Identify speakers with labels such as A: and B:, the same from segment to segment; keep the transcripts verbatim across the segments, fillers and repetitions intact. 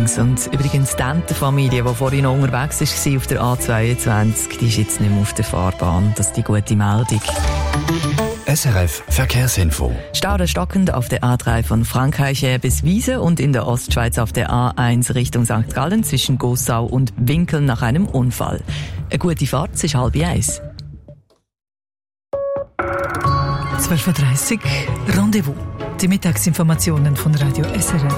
A: Dings. Und übrigens die Entenfamilie, die vorhin noch unterwegs war auf der A zweiundzwanzig, die ist jetzt nicht mehr auf der Fahrbahn. Das ist die gute Meldung.
B: S R F Verkehrsinfo.
A: Stau stockend auf der A drei von Frankreich her bis Wiese und in der Ostschweiz auf der A eins Richtung Sankt Gallen zwischen Gossau und Winkeln nach einem Unfall. Eine gute Fahrt, es ist halb eins.
C: zwölf Uhr dreißig, Rendezvous. Die Mittagsinformationen von Radio S R F.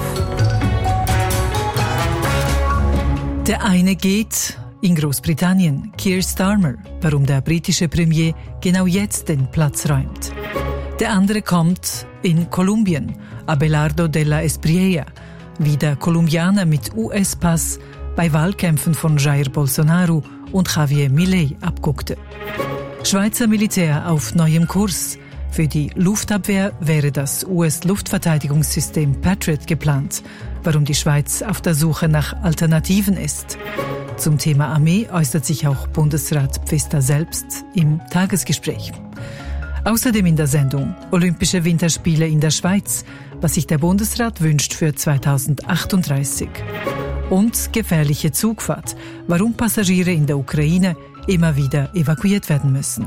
C: Der eine geht in Großbritannien, Keir Starmer, warum der britische Premier genau jetzt den Platz räumt. Der andere kommt in Kolumbien, Abelardo de la Espriella, wie der Kolumbianer mit U S-Pass bei Wahlkämpfen von Jair Bolsonaro und Javier Milei abguckte. Schweizer Militär auf neuem Kurs. Für die Luftabwehr wäre das U S-Luftverteidigungssystem Patriot geplant, warum die Schweiz auf der Suche nach Alternativen ist. Zum Thema Armee äußert sich auch Bundesrat Pfister selbst im Tagesgespräch. Außerdem in der Sendung Olympische Winterspiele in der Schweiz, was sich der Bundesrat wünscht für zweitausendachtunddreißig. Und gefährliche Zugfahrt, warum Passagiere in der Ukraine immer wieder evakuiert werden müssen.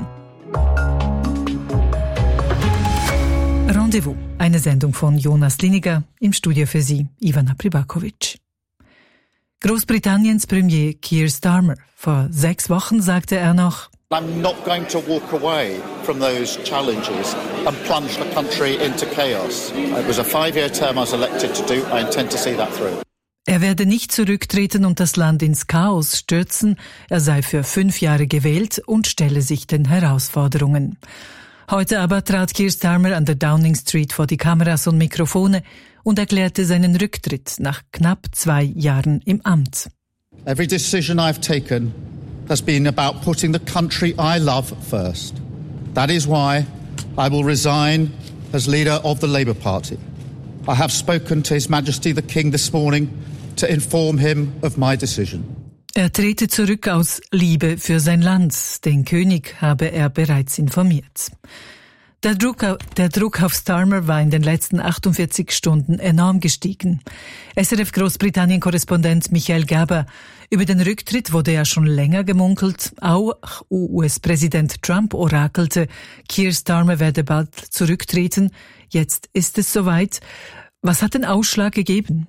C: Rendezvous, eine Sendung von Jonas Liniger, im Studio für Sie, Ivana Pribakovic. Großbritanniens Premier Keir Starmer. Vor sechs Wochen sagte er noch:
D: I'm not going to walk away from those challenges and plunge the country into chaos. It was a five-year term I was elected to do. I intend to see that through.
C: Er werde nicht zurücktreten und das Land ins Chaos stürzen. Er sei für fünf Jahre gewählt und stelle sich den Herausforderungen. Heute aber trat Keir Starmer an der Downing Street vor die Kameras und Mikrofone und erklärte seinen Rücktritt nach knapp zwei Jahren im Amt.
D: Every decision I've taken has been about putting the country I love first. That is why I will resign as leader of the Labour Party. I have spoken to His Majesty the King this morning to inform him of my decision.
C: Er trete zurück aus Liebe für sein Land. Den König habe er bereits informiert. Der Druck, der Druck auf Starmer war in den letzten achtundvierzig Stunden enorm gestiegen. S R F Großbritannien-Korrespondent Michael Gerber. Über den Rücktritt wurde ja schon länger gemunkelt. Auch U S-Präsident Trump orakelte, Keir Starmer werde bald zurücktreten. Jetzt ist es soweit. Was hat den Ausschlag gegeben?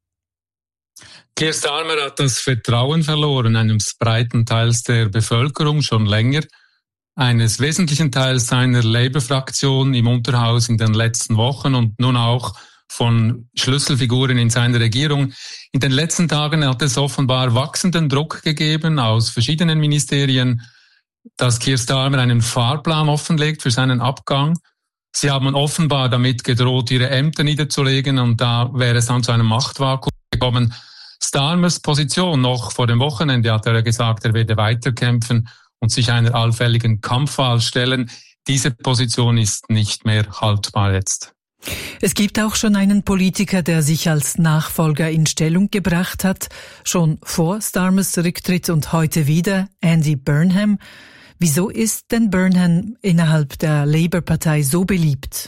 E: Keir Starmer hat das Vertrauen verloren eines breiten Teils der Bevölkerung schon länger, eines wesentlichen Teils seiner Labour-Fraktion im Unterhaus in den letzten Wochen und nun auch von Schlüsselfiguren in seiner Regierung. In den letzten Tagen hat es offenbar wachsenden Druck gegeben aus verschiedenen Ministerien, dass Keir Starmer einen Fahrplan offenlegt für seinen Abgang. Sie haben offenbar damit gedroht, ihre Ämter niederzulegen, und da wäre es dann zu einem Machtvakuum gekommen. Starmers Position noch vor dem Wochenende hat er gesagt, er werde weiterkämpfen und sich einer allfälligen Kampfwahl stellen. Diese Position ist nicht mehr haltbar jetzt.
C: Es gibt auch schon einen Politiker, der sich als Nachfolger in Stellung gebracht hat, schon vor Starmers Rücktritt und heute wieder, Andy Burnham. Wieso ist denn Burnham innerhalb der Labour-Partei so beliebt?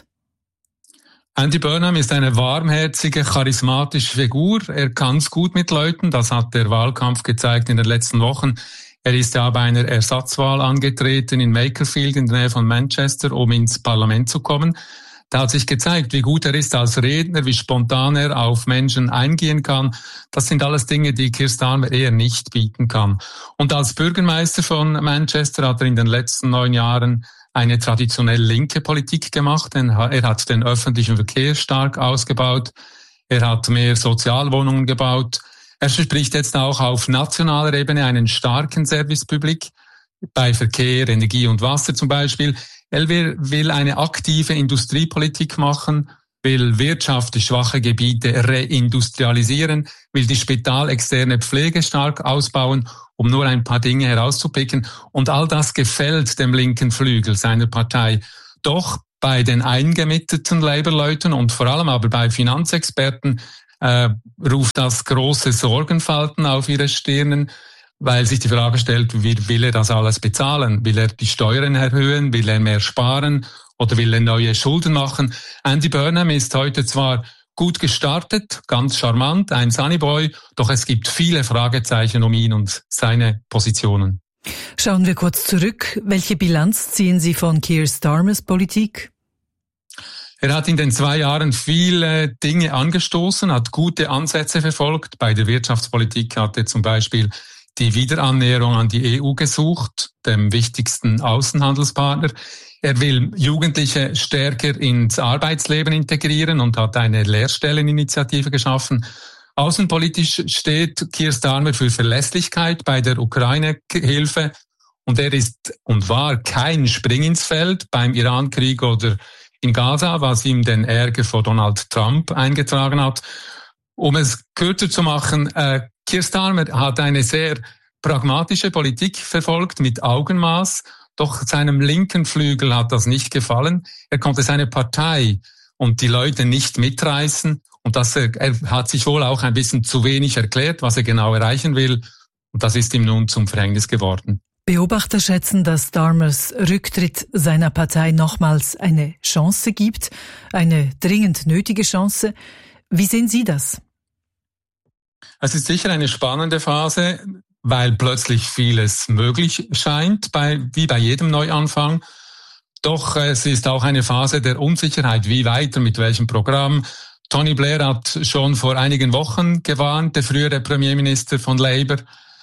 E: Andy Burnham ist eine warmherzige, charismatische Figur. Er kann's gut mit Leuten, das hat der Wahlkampf gezeigt in den letzten Wochen. Er ist ja bei einer Ersatzwahl angetreten in Makerfield in der Nähe von Manchester, um ins Parlament zu kommen. Da hat sich gezeigt, wie gut er ist als Redner, wie spontan er auf Menschen eingehen kann. Das sind alles Dinge, die Keir Starmer eher nicht bieten kann. Und als Bürgermeister von Manchester hat er in den letzten neun Jahren eine traditionell linke Politik gemacht, denn er hat den öffentlichen Verkehr stark ausgebaut, er hat mehr Sozialwohnungen gebaut, er verspricht jetzt auch auf nationaler Ebene einen starken Servicepublik, bei Verkehr, Energie und Wasser zum Beispiel. Er will eine aktive Industriepolitik machen, will wirtschaftlich schwache Gebiete reindustrialisieren, will die spitalexterne Pflege stark ausbauen, um nur ein paar Dinge herauszupicken. Und all das gefällt dem linken Flügel seiner Partei. Doch bei den eingemitteten Labour-Leuten und vor allem aber bei Finanzexperten äh, ruft das große Sorgenfalten auf ihre Stirnen, weil sich die Frage stellt, wie will er das alles bezahlen? Will er die Steuern erhöhen? Will er mehr sparen? Oder will er neue Schulden machen? Andy Burnham ist heute zwar gut gestartet, ganz charmant, ein Sunnyboy, doch es gibt viele Fragezeichen um ihn und seine Positionen.
C: Schauen wir kurz zurück. Welche Bilanz ziehen Sie von Keir Starmers Politik?
E: Er hat in den zwei Jahren viele Dinge angestoßen, hat gute Ansätze verfolgt. Bei der Wirtschaftspolitik hat er zum Beispiel die Wiederannäherung an die E U gesucht, dem wichtigsten Außenhandelspartner. Er will Jugendliche stärker ins Arbeitsleben integrieren und hat eine Lehrstelleninitiative geschaffen. Außenpolitisch steht Keir Starmer für Verlässlichkeit bei der Ukraine-Hilfe und er ist und war kein Spring ins Feld beim Iran-Krieg oder in Gaza, was ihm den Ärger vor Donald Trump eingetragen hat. Um es kürzer zu machen, äh, Keir Starmer hat eine sehr pragmatische Politik verfolgt mit Augenmaß, doch seinem linken Flügel hat das nicht gefallen. Er konnte seine Partei und die Leute nicht mitreißen und das, er, er hat sich wohl auch ein bisschen zu wenig erklärt, was er genau erreichen will und das ist ihm nun zum Verhängnis geworden.
C: Beobachter schätzen, dass Starmers Rücktritt seiner Partei nochmals eine Chance gibt, eine dringend nötige Chance. Wie sehen Sie das?
E: Es ist sicher eine spannende Phase, weil plötzlich vieles möglich scheint, bei, wie bei jedem Neuanfang. Doch es ist auch eine Phase der Unsicherheit, wie weiter, mit welchem Programm. Tony Blair hat schon vor einigen Wochen gewarnt, der frühere Premierminister von Labour.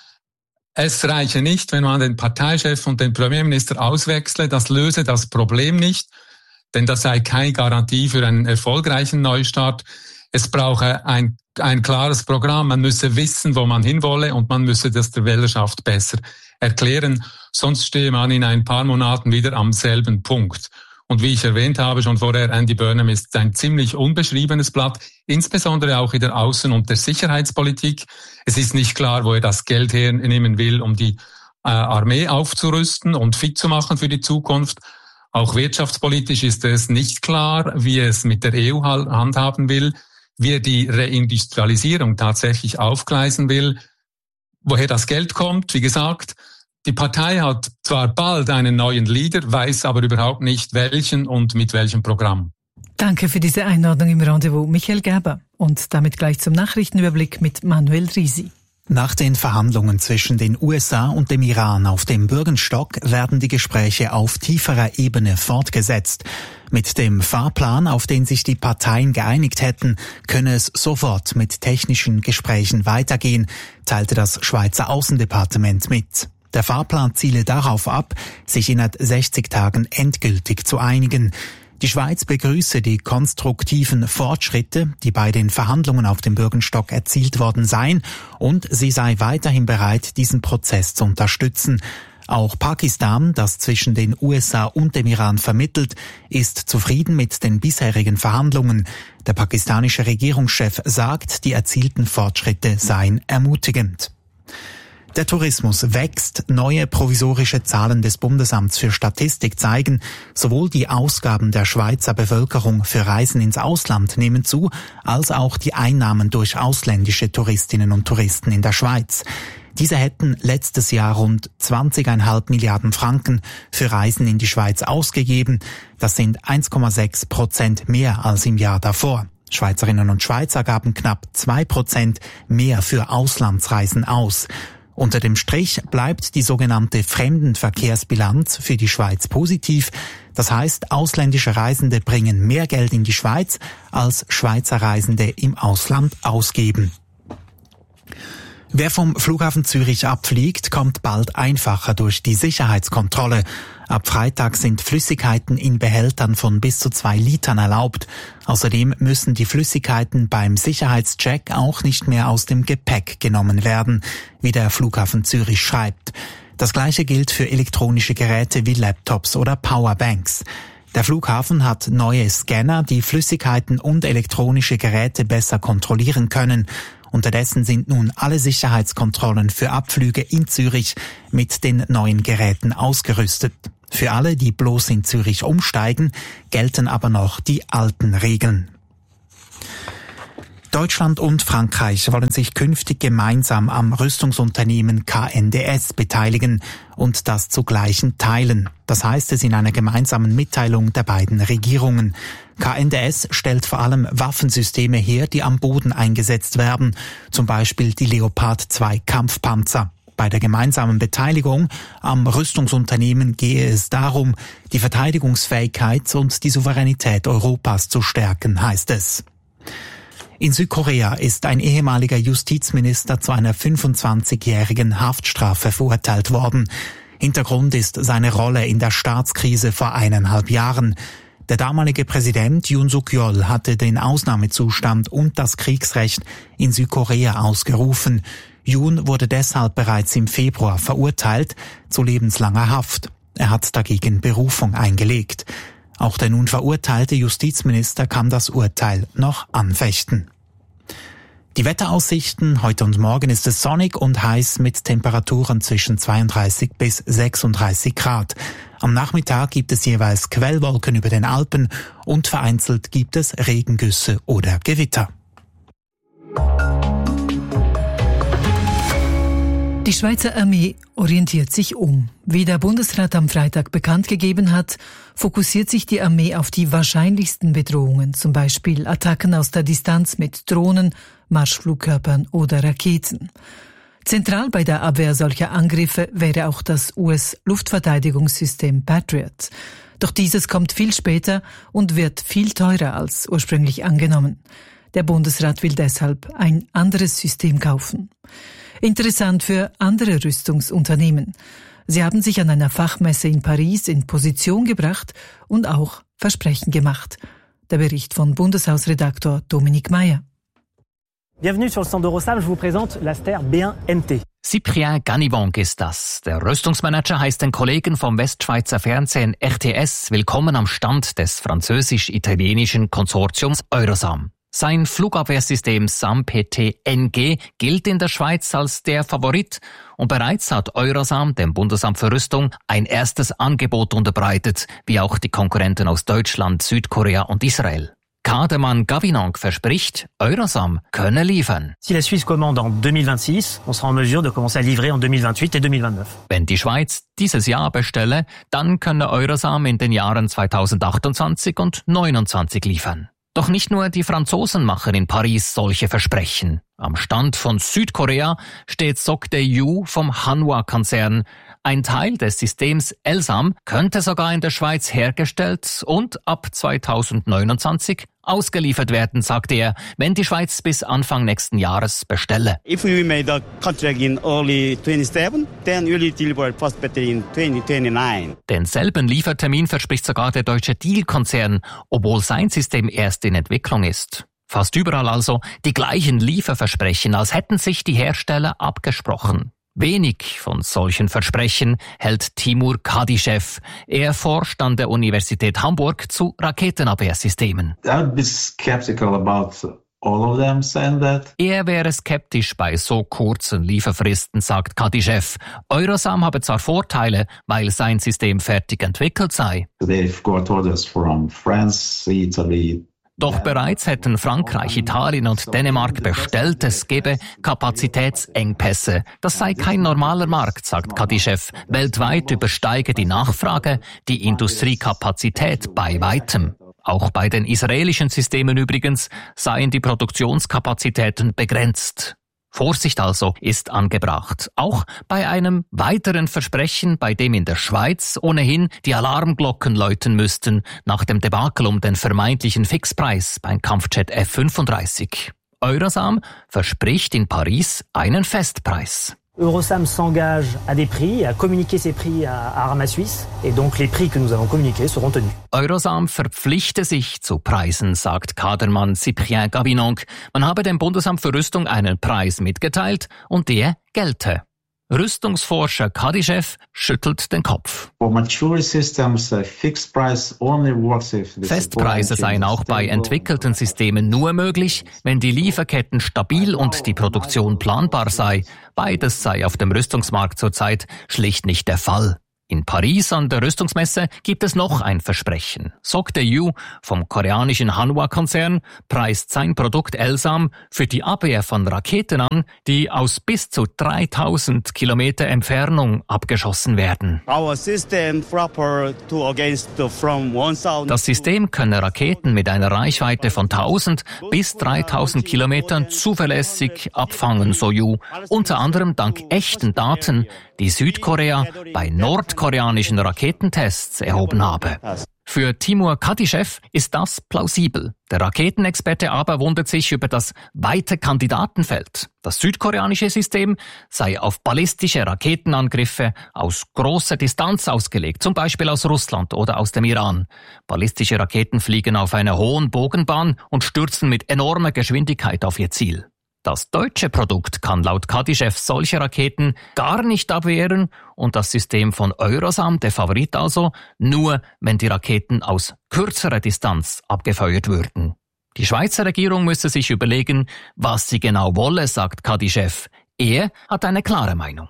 E: Es reiche nicht, wenn man den Parteichef und den Premierminister auswechsle, das löse das Problem nicht, denn das sei keine Garantie für einen erfolgreichen Neustart. Es brauche ein, ein klares Programm, man müsse wissen, wo man hinwolle und man müsse das der Wählerschaft besser erklären, sonst stehe man in ein paar Monaten wieder am selben Punkt. Und wie ich erwähnt habe schon vorher, Andy Burnham ist ein ziemlich unbeschriebenes Blatt, insbesondere auch in der Außen- und der Sicherheitspolitik. Es ist nicht klar, wo er das Geld hernehmen will, um die äh, Armee aufzurüsten und fit zu machen für die Zukunft. Auch wirtschaftspolitisch ist es nicht klar, wie er es mit der E U handhaben will, wie er die Reindustrialisierung tatsächlich aufgleisen will, woher das Geld kommt, wie gesagt. Die Partei hat zwar bald einen neuen Leader, weiß aber überhaupt nicht welchen und mit welchem Programm.
C: Danke für diese Einordnung im Rendezvous, Michael Gerber. Und damit gleich zum Nachrichtenüberblick mit Manuel Risi.
F: Nach den Verhandlungen zwischen den U S A und dem Iran auf dem Bürgenstock werden die Gespräche auf tieferer Ebene fortgesetzt. Mit dem Fahrplan, auf den sich die Parteien geeinigt hätten, könne es sofort mit technischen Gesprächen weitergehen, teilte das Schweizer Außendepartement mit. Der Fahrplan ziele darauf ab, sich innerhalb sechzig Tagen endgültig zu einigen. Die Schweiz begrüße die konstruktiven Fortschritte, die bei den Verhandlungen auf dem Bürgenstock erzielt worden seien, und sie sei weiterhin bereit, diesen Prozess zu unterstützen. Auch Pakistan, das zwischen den U S A und dem Iran vermittelt, ist zufrieden mit den bisherigen Verhandlungen. Der pakistanische Regierungschef sagt, die erzielten Fortschritte seien ermutigend. Der Tourismus wächst. Neue provisorische Zahlen des Bundesamts für Statistik zeigen, sowohl die Ausgaben der Schweizer Bevölkerung für Reisen ins Ausland nehmen zu, als auch die Einnahmen durch ausländische Touristinnen und Touristen in der Schweiz. Diese hätten letztes Jahr rund zwanzig Komma fünf Milliarden Franken für Reisen in die Schweiz ausgegeben. Das sind eins Komma sechs Prozent mehr als im Jahr davor. Schweizerinnen und Schweizer gaben knapp zwei Prozent mehr für Auslandsreisen aus. Unter dem Strich bleibt die sogenannte Fremdenverkehrsbilanz für die Schweiz positiv. Das heißt, ausländische Reisende bringen mehr Geld in die Schweiz, als Schweizer Reisende im Ausland ausgeben. Wer vom Flughafen Zürich abfliegt, kommt bald einfacher durch die Sicherheitskontrolle. Ab Freitag sind Flüssigkeiten in Behältern von bis zu zwei Litern erlaubt. Außerdem müssen die Flüssigkeiten beim Sicherheitscheck auch nicht mehr aus dem Gepäck genommen werden, wie der Flughafen Zürich schreibt. Das Gleiche gilt für elektronische Geräte wie Laptops oder Powerbanks. Der Flughafen hat neue Scanner, die Flüssigkeiten und elektronische Geräte besser kontrollieren können. Unterdessen sind nun alle Sicherheitskontrollen für Abflüge in Zürich mit den neuen Geräten ausgerüstet. Für alle, die bloß in Zürich umsteigen, gelten aber noch die alten Regeln. Deutschland und Frankreich wollen sich künftig gemeinsam am Rüstungsunternehmen K N D S beteiligen und das zu gleichen Teilen. Das heißt es in einer gemeinsamen Mitteilung der beiden Regierungen. K N D S stellt vor allem Waffensysteme her, die am Boden eingesetzt werden, zum Beispiel die Leopard zwei Kampfpanzer. Bei der gemeinsamen Beteiligung am Rüstungsunternehmen gehe es darum, die Verteidigungsfähigkeit und die Souveränität Europas zu stärken, heißt es. In Südkorea ist ein ehemaliger Justizminister zu einer fünfundzwanzigjährigen Haftstrafe verurteilt worden. Hintergrund ist seine Rolle in der Staatskrise vor eineinhalb Jahren. Der damalige Präsident Yoon Suk-yeol hatte den Ausnahmezustand und das Kriegsrecht in Südkorea ausgerufen. Yoon wurde deshalb bereits im Februar verurteilt zu lebenslanger Haft. Er hat dagegen Berufung eingelegt. Auch der nun verurteilte Justizminister kann das Urteil noch anfechten. Die Wetteraussichten: Heute und morgen ist es sonnig und heiß mit Temperaturen zwischen zweiunddreißig bis sechsunddreißig Grad. Am Nachmittag gibt es jeweils Quellwolken über den Alpen und vereinzelt gibt es Regengüsse oder Gewitter.
C: Die Schweizer Armee orientiert sich um. Wie der Bundesrat am Freitag bekannt gegeben hat, fokussiert sich die Armee auf die wahrscheinlichsten Bedrohungen, zum Beispiel Attacken aus der Distanz mit Drohnen, Marschflugkörpern oder Raketen. Zentral bei der Abwehr solcher Angriffe wäre auch das U S-Luftverteidigungssystem Patriot. Doch dieses kommt viel später und wird viel teurer als ursprünglich angenommen. Der Bundesrat will deshalb ein anderes System kaufen. Interessant für andere Rüstungsunternehmen. Sie haben sich an einer Fachmesse in Paris in Position gebracht und auch Versprechen gemacht. Der Bericht von Bundeshausredaktor Dominik Meyer.
G: Bienvenue sur le stand d'Eurosam, je vous présente l'Aster B eins M T.
H: Cyprien Ganivong ist das. Der Rüstungsmanager heißt den Kollegen vom Westschweizer Fernsehen R T S willkommen am Stand des französisch-italienischen Konsortiums Eurosam. Sein Flugabwehrsystem SAM P T N G gilt in der Schweiz als der Favorit und bereits hat Eurosam dem Bundesamt für Rüstung ein erstes Angebot unterbreitet, wie auch die Konkurrenten aus Deutschland, Südkorea und Israel. Kadermann Gavinong verspricht, Eurosam könne liefern.
G: Si la Suisse commande en deux mille vingt-six, on sera en mesure de commencer à livrer en deux mille vingt-huit et deux mille vingt-neuf.
H: Wenn die Schweiz dieses Jahr bestelle, dann könne Eurosam in den Jahren zweitausendachtundzwanzig und neunundzwanzig liefern. Doch nicht nur die Franzosen machen in Paris solche Versprechen. Am Stand von Südkorea steht Sok Dae-Yu vom Hanwha-Konzern. Ein Teil des Systems Elsam könnte sogar in der Schweiz hergestellt und ab zweitausendneunundzwanzig ausgeliefert werden, sagt er, wenn die Schweiz bis Anfang nächsten Jahres bestelle.
I: If we made a contract in early twenty-seven, then we'll deliver first battery in twenty twenty-nine.
H: Denselben Liefertermin verspricht sogar der deutsche Diehl-Konzern, obwohl sein System erst in Entwicklung ist. Fast überall also die gleichen Lieferversprechen, als hätten sich die Hersteller abgesprochen. Wenig von solchen Versprechen hält Timur Kadischew. Er forscht an der Universität Hamburg zu Raketenabwehrsystemen.
J: I would be skeptical about all of them saying that.
H: Er wäre skeptisch bei so kurzen Lieferfristen, sagt Kadischew. Eurosam habe zwar Vorteile, weil sein System fertig entwickelt sei.
J: They've got orders from France, Italy.
H: Doch bereits hätten Frankreich, Italien und Dänemark bestellt, es gebe Kapazitätsengpässe. Das sei kein normaler Markt, sagt Kadischew. Weltweit übersteige die Nachfrage die Industriekapazität bei weitem. Auch bei den israelischen Systemen übrigens seien die Produktionskapazitäten begrenzt. Vorsicht also ist angebracht. Auch bei einem weiteren Versprechen, bei dem in der Schweiz ohnehin die Alarmglocken läuten müssten, nach dem Debakel um den vermeintlichen Fixpreis beim Kampfjet F fünfunddreißig. Eurosam verspricht in Paris einen Festpreis.
G: Eurosam s'engage à des prix, à communiquer ses prix à, à Arma Suisse et donc les prix que nous allons communiquer seront tenus.
H: Eurosam verpflichte sich zu Preisen, sagt Kadermann Cyprien Gavinong. Man habe dem Bundesamt für Rüstung einen Preis mitgeteilt und der gelte. Rüstungsforscher Kadischew schüttelt den Kopf. Festpreise seien auch bei entwickelten Systemen nur möglich, wenn die Lieferketten stabil und die Produktion planbar sei. Beides sei auf dem Rüstungsmarkt zurzeit schlicht nicht der Fall. In Paris an der Rüstungsmesse gibt es noch ein Versprechen. Sok Dae-yu vom koreanischen Hanwha-Konzern preist sein Produkt Elsam für die Abwehr von Raketen an, die aus bis zu dreitausend Kilometer Entfernung abgeschossen werden. Das System könne Raketen mit einer Reichweite von tausend bis dreitausend Kilometern zuverlässig abfangen, so Yu. Unter anderem dank echten Daten, die Südkorea bei nordkoreanischen Raketentests erhoben habe. Für Timur Kadischew ist das plausibel. Der Raketenexperte aber wundert sich über das weite Kandidatenfeld. Das südkoreanische System sei auf ballistische Raketenangriffe aus großer Distanz ausgelegt, zum Beispiel aus Russland oder aus dem Iran. Ballistische Raketen fliegen auf einer hohen Bogenbahn und stürzen mit enormer Geschwindigkeit auf ihr Ziel. Das deutsche Produkt kann laut Kadischew solche Raketen gar nicht abwehren und das System von Eurosam, der Favorit also, nur wenn die Raketen aus kürzerer Distanz abgefeuert würden. Die Schweizer Regierung müsse sich überlegen, was sie genau wolle, sagt Kadischew. Er hat eine klare Meinung.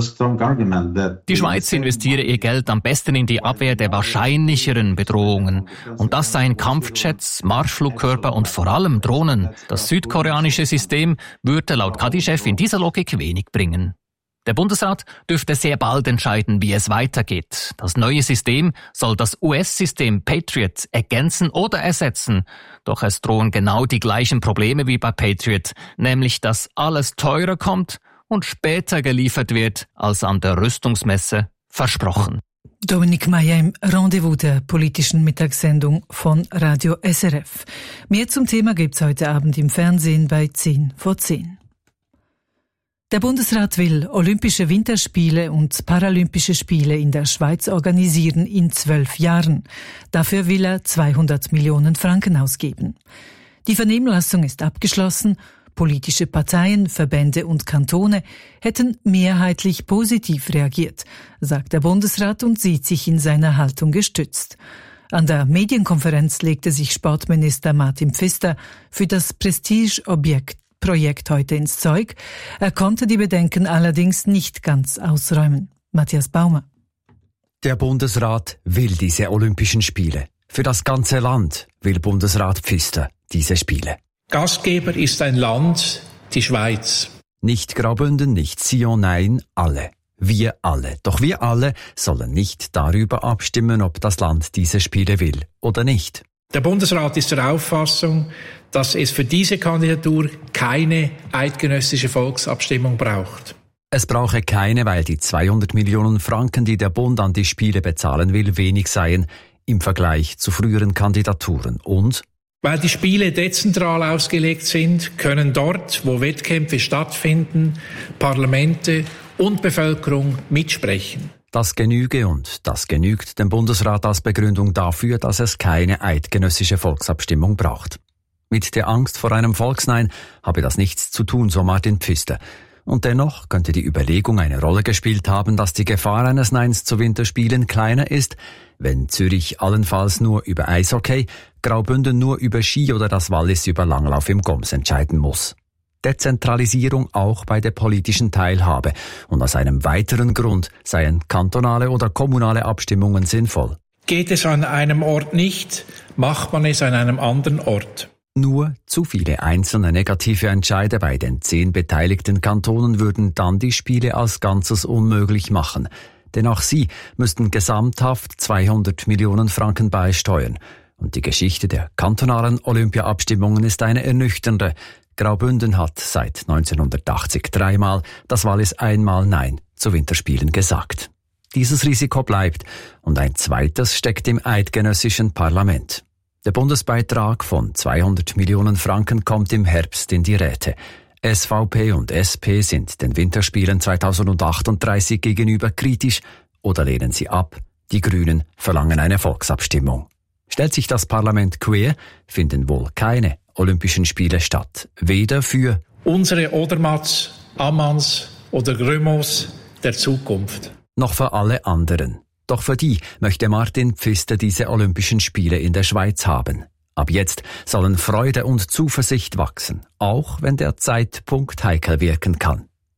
H: Die Schweiz investiere ihr Geld am besten in die Abwehr der wahrscheinlicheren Bedrohungen. Und das seien Kampfjets, Marschflugkörper und vor allem Drohnen. Das südkoreanische System würde laut Kadischew in dieser Logik wenig bringen. Der Bundesrat dürfte sehr bald entscheiden, wie es weitergeht. Das neue System soll das U S-System Patriot ergänzen oder ersetzen. Doch es drohen genau die gleichen Probleme wie bei Patriot, nämlich dass alles teurer kommt und später geliefert wird als an der Rüstungsmesse versprochen.
C: Dominik Meyer im Rendezvous der politischen Mittagssendung von Radio S R F. Mehr zum Thema gibt's heute Abend im Fernsehen bei zehn vor zehn. Der Bundesrat will Olympische Winterspiele und Paralympische Spiele in der Schweiz organisieren in zwölf Jahren. Dafür will er zweihundert Millionen Franken ausgeben. Die Vernehmlassung ist abgeschlossen. Politische Parteien, Verbände und Kantone hätten mehrheitlich positiv reagiert, sagt der Bundesrat und sieht sich in seiner Haltung gestützt. An der Medienkonferenz legte sich Sportminister Martin Pfister für das Prestigeobjekt Projekt heute ins Zeug. Er konnte die Bedenken allerdings nicht ganz ausräumen. Matthias Baumer.
K: Der Bundesrat will diese Olympischen Spiele. Für das ganze Land will Bundesrat Pfister diese Spiele.
L: Gastgeber ist ein Land, die Schweiz.
K: Nicht Graubünden, nicht Sion, nein, alle. Wir alle. Doch wir alle sollen nicht darüber abstimmen, ob das Land diese Spiele will oder nicht.
L: Der Bundesrat ist der Auffassung, dass es für diese Kandidatur keine eidgenössische Volksabstimmung braucht.
K: Es brauche keine, weil die zweihundert Millionen Franken, die der Bund an die Spiele bezahlen will, wenig seien im Vergleich zu früheren Kandidaturen. Und
L: weil die Spiele dezentral ausgelegt sind, können dort, wo Wettkämpfe stattfinden, Parlamente und Bevölkerung mitsprechen.
K: Das genüge und das genügt dem Bundesrat als Begründung dafür, dass es keine eidgenössische Volksabstimmung braucht. Mit der Angst vor einem Volksnein habe das nichts zu tun, so Martin Pfister. Und dennoch könnte die Überlegung eine Rolle gespielt haben, dass die Gefahr eines Neins zu Winterspielen kleiner ist, wenn Zürich allenfalls nur über Eishockey, Graubünden nur über Ski oder das Wallis über Langlauf im Goms entscheiden muss. Dezentralisierung auch bei der politischen Teilhabe. Und aus einem weiteren Grund seien kantonale oder kommunale Abstimmungen sinnvoll.
L: Geht es an einem Ort nicht, macht man es an einem anderen Ort.
K: Nur zu viele einzelne negative Entscheide bei den zehn beteiligten Kantonen würden dann die Spiele als Ganzes unmöglich machen. Denn auch sie müssten gesamthaft zweihundert Millionen Franken beisteuern. Und die Geschichte der kantonalen Olympia-Abstimmungen ist eine ernüchternde. Graubünden hat seit neunzehnhundertachtzig dreimal, das Wallis einmal Nein zu Winterspielen gesagt. Dieses Risiko bleibt und ein zweites steckt im eidgenössischen Parlament. Der Bundesbeitrag von zweihundert Millionen Franken kommt im Herbst in die Räte. S V P und S P sind den Winterspielen zweitausendachtunddreißig gegenüber kritisch oder lehnen sie ab. Die Grünen verlangen eine Volksabstimmung. Stellt sich das Parlament quer, finden wohl keine Olympischen Spiele statt. Weder für
L: unsere Odermatts, Ammanns oder Grömos der Zukunft,
K: noch für alle anderen. Doch für die möchte Martin Pfister diese Olympischen Spiele in der Schweiz haben. Ab jetzt sollen Freude und Zuversicht wachsen, auch wenn der Zeitpunkt heikel wirken kann.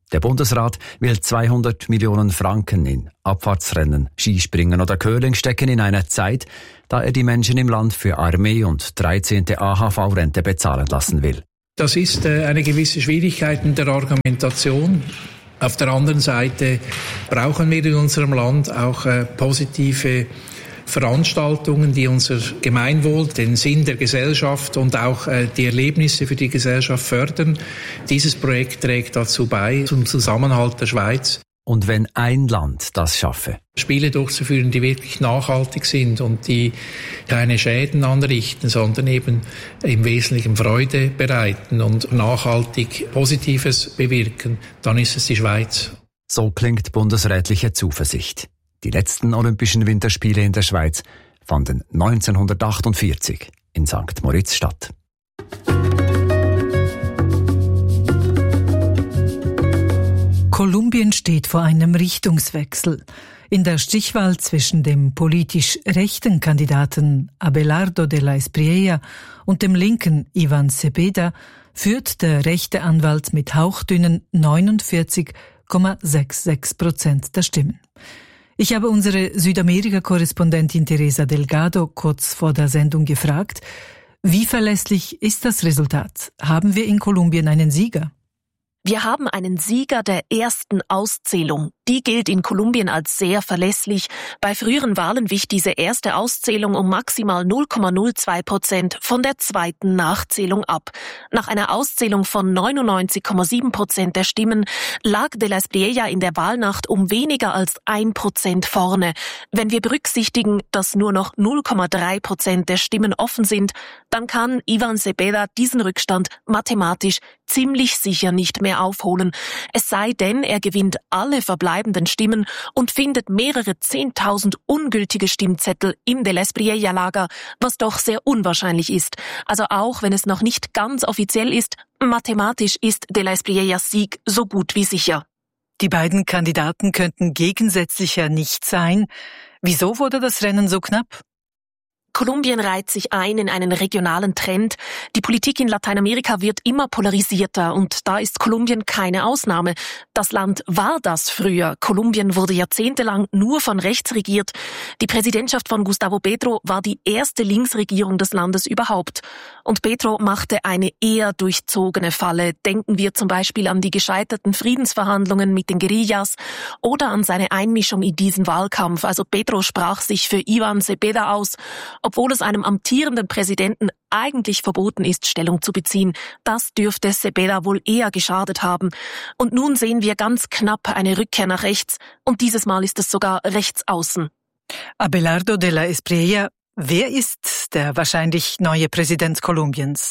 K: Der Bundesrat will zweihundert Millionen Franken in Abfahrtsrennen, Skispringen oder Curling stecken in einer Zeit, da er die Menschen im Land für Armee und dreizehnte A H V-Rente bezahlen lassen will.
L: Das ist äh, eine gewisse Schwierigkeit in der Argumentation. Auf der anderen Seite brauchen wir in unserem Land auch äh, positive Veranstaltungen, die unser Gemeinwohl, den Sinn der Gesellschaft und auch äh, die Erlebnisse für die Gesellschaft fördern. Dieses Projekt trägt dazu bei, zum Zusammenhalt der Schweiz.
K: Und wenn ein Land das schaffe,
L: Spiele durchzuführen, die wirklich nachhaltig sind und die keine Schäden anrichten, sondern eben im Wesentlichen Freude bereiten und nachhaltig Positives bewirken, dann ist es die Schweiz.
K: So klingt bundesrätliche Zuversicht. Die letzten Olympischen Winterspiele in der Schweiz fanden neunzehnhundertachtundvierzig in Sankt Moritz statt.
C: Kolumbien steht vor einem Richtungswechsel. In der Stichwahl zwischen dem politisch rechten Kandidaten Abelardo de la Espriella und dem linken Iván Cepeda führt der rechte Anwalt mit hauchdünnen neunundvierzig Komma sechsundsechzig Prozent der Stimmen. Ich habe unsere Südamerika-Korrespondentin Teresa Delgado kurz vor der Sendung gefragt, wie verlässlich ist das Resultat? Haben wir in Kolumbien einen Sieger?
M: Wir haben einen Sieger der ersten Auszählung. Die gilt in Kolumbien als sehr verlässlich. Bei früheren Wahlen wich diese erste Auszählung um maximal null Komma null zwei Prozent von der zweiten Nachzählung ab. Nach einer Auszählung von neunundneunzig Komma sieben Prozent der Stimmen lag de la Espriella in der Wahlnacht um weniger als ein Prozent vorne. Wenn wir berücksichtigen, dass nur noch null Komma drei Prozent der Stimmen offen sind, dann kann Iván Cepeda diesen Rückstand mathematisch ziemlich sicher nicht mehr aufholen. Es sei denn, er gewinnt alle verbleibenden Stimmen und findet mehrere zehntausend ungültige Stimmzettel im de la Espriella-Lager, was doch sehr unwahrscheinlich ist. Also auch wenn es noch nicht ganz offiziell ist, mathematisch ist de la Espriellas Sieg so gut wie sicher.
C: Die beiden Kandidaten könnten gegensätzlicher nicht sein. Wieso wurde das Rennen so knapp?
M: Kolumbien reiht sich ein in einen regionalen Trend. Die Politik in Lateinamerika wird immer polarisierter und da ist Kolumbien keine Ausnahme. Das Land war das früher. Kolumbien wurde jahrzehntelang nur von rechts regiert. Die Präsidentschaft von Gustavo Petro war die erste Linksregierung des Landes überhaupt. Und Petro machte eine eher durchzogene Falle. Denken wir zum Beispiel an die gescheiterten Friedensverhandlungen mit den Guerillas oder an seine Einmischung in diesen Wahlkampf. Also Petro sprach sich für Iván Cepeda aus, obwohl es einem amtierenden Präsidenten eigentlich verboten ist, Stellung zu beziehen. Das dürfte Cepeda wohl eher geschadet haben. Und nun sehen wir ganz knapp eine Rückkehr nach rechts und dieses Mal ist es sogar rechts außen.
C: Abelardo de la Espriella, wer ist der wahrscheinlich neue Präsident Kolumbiens?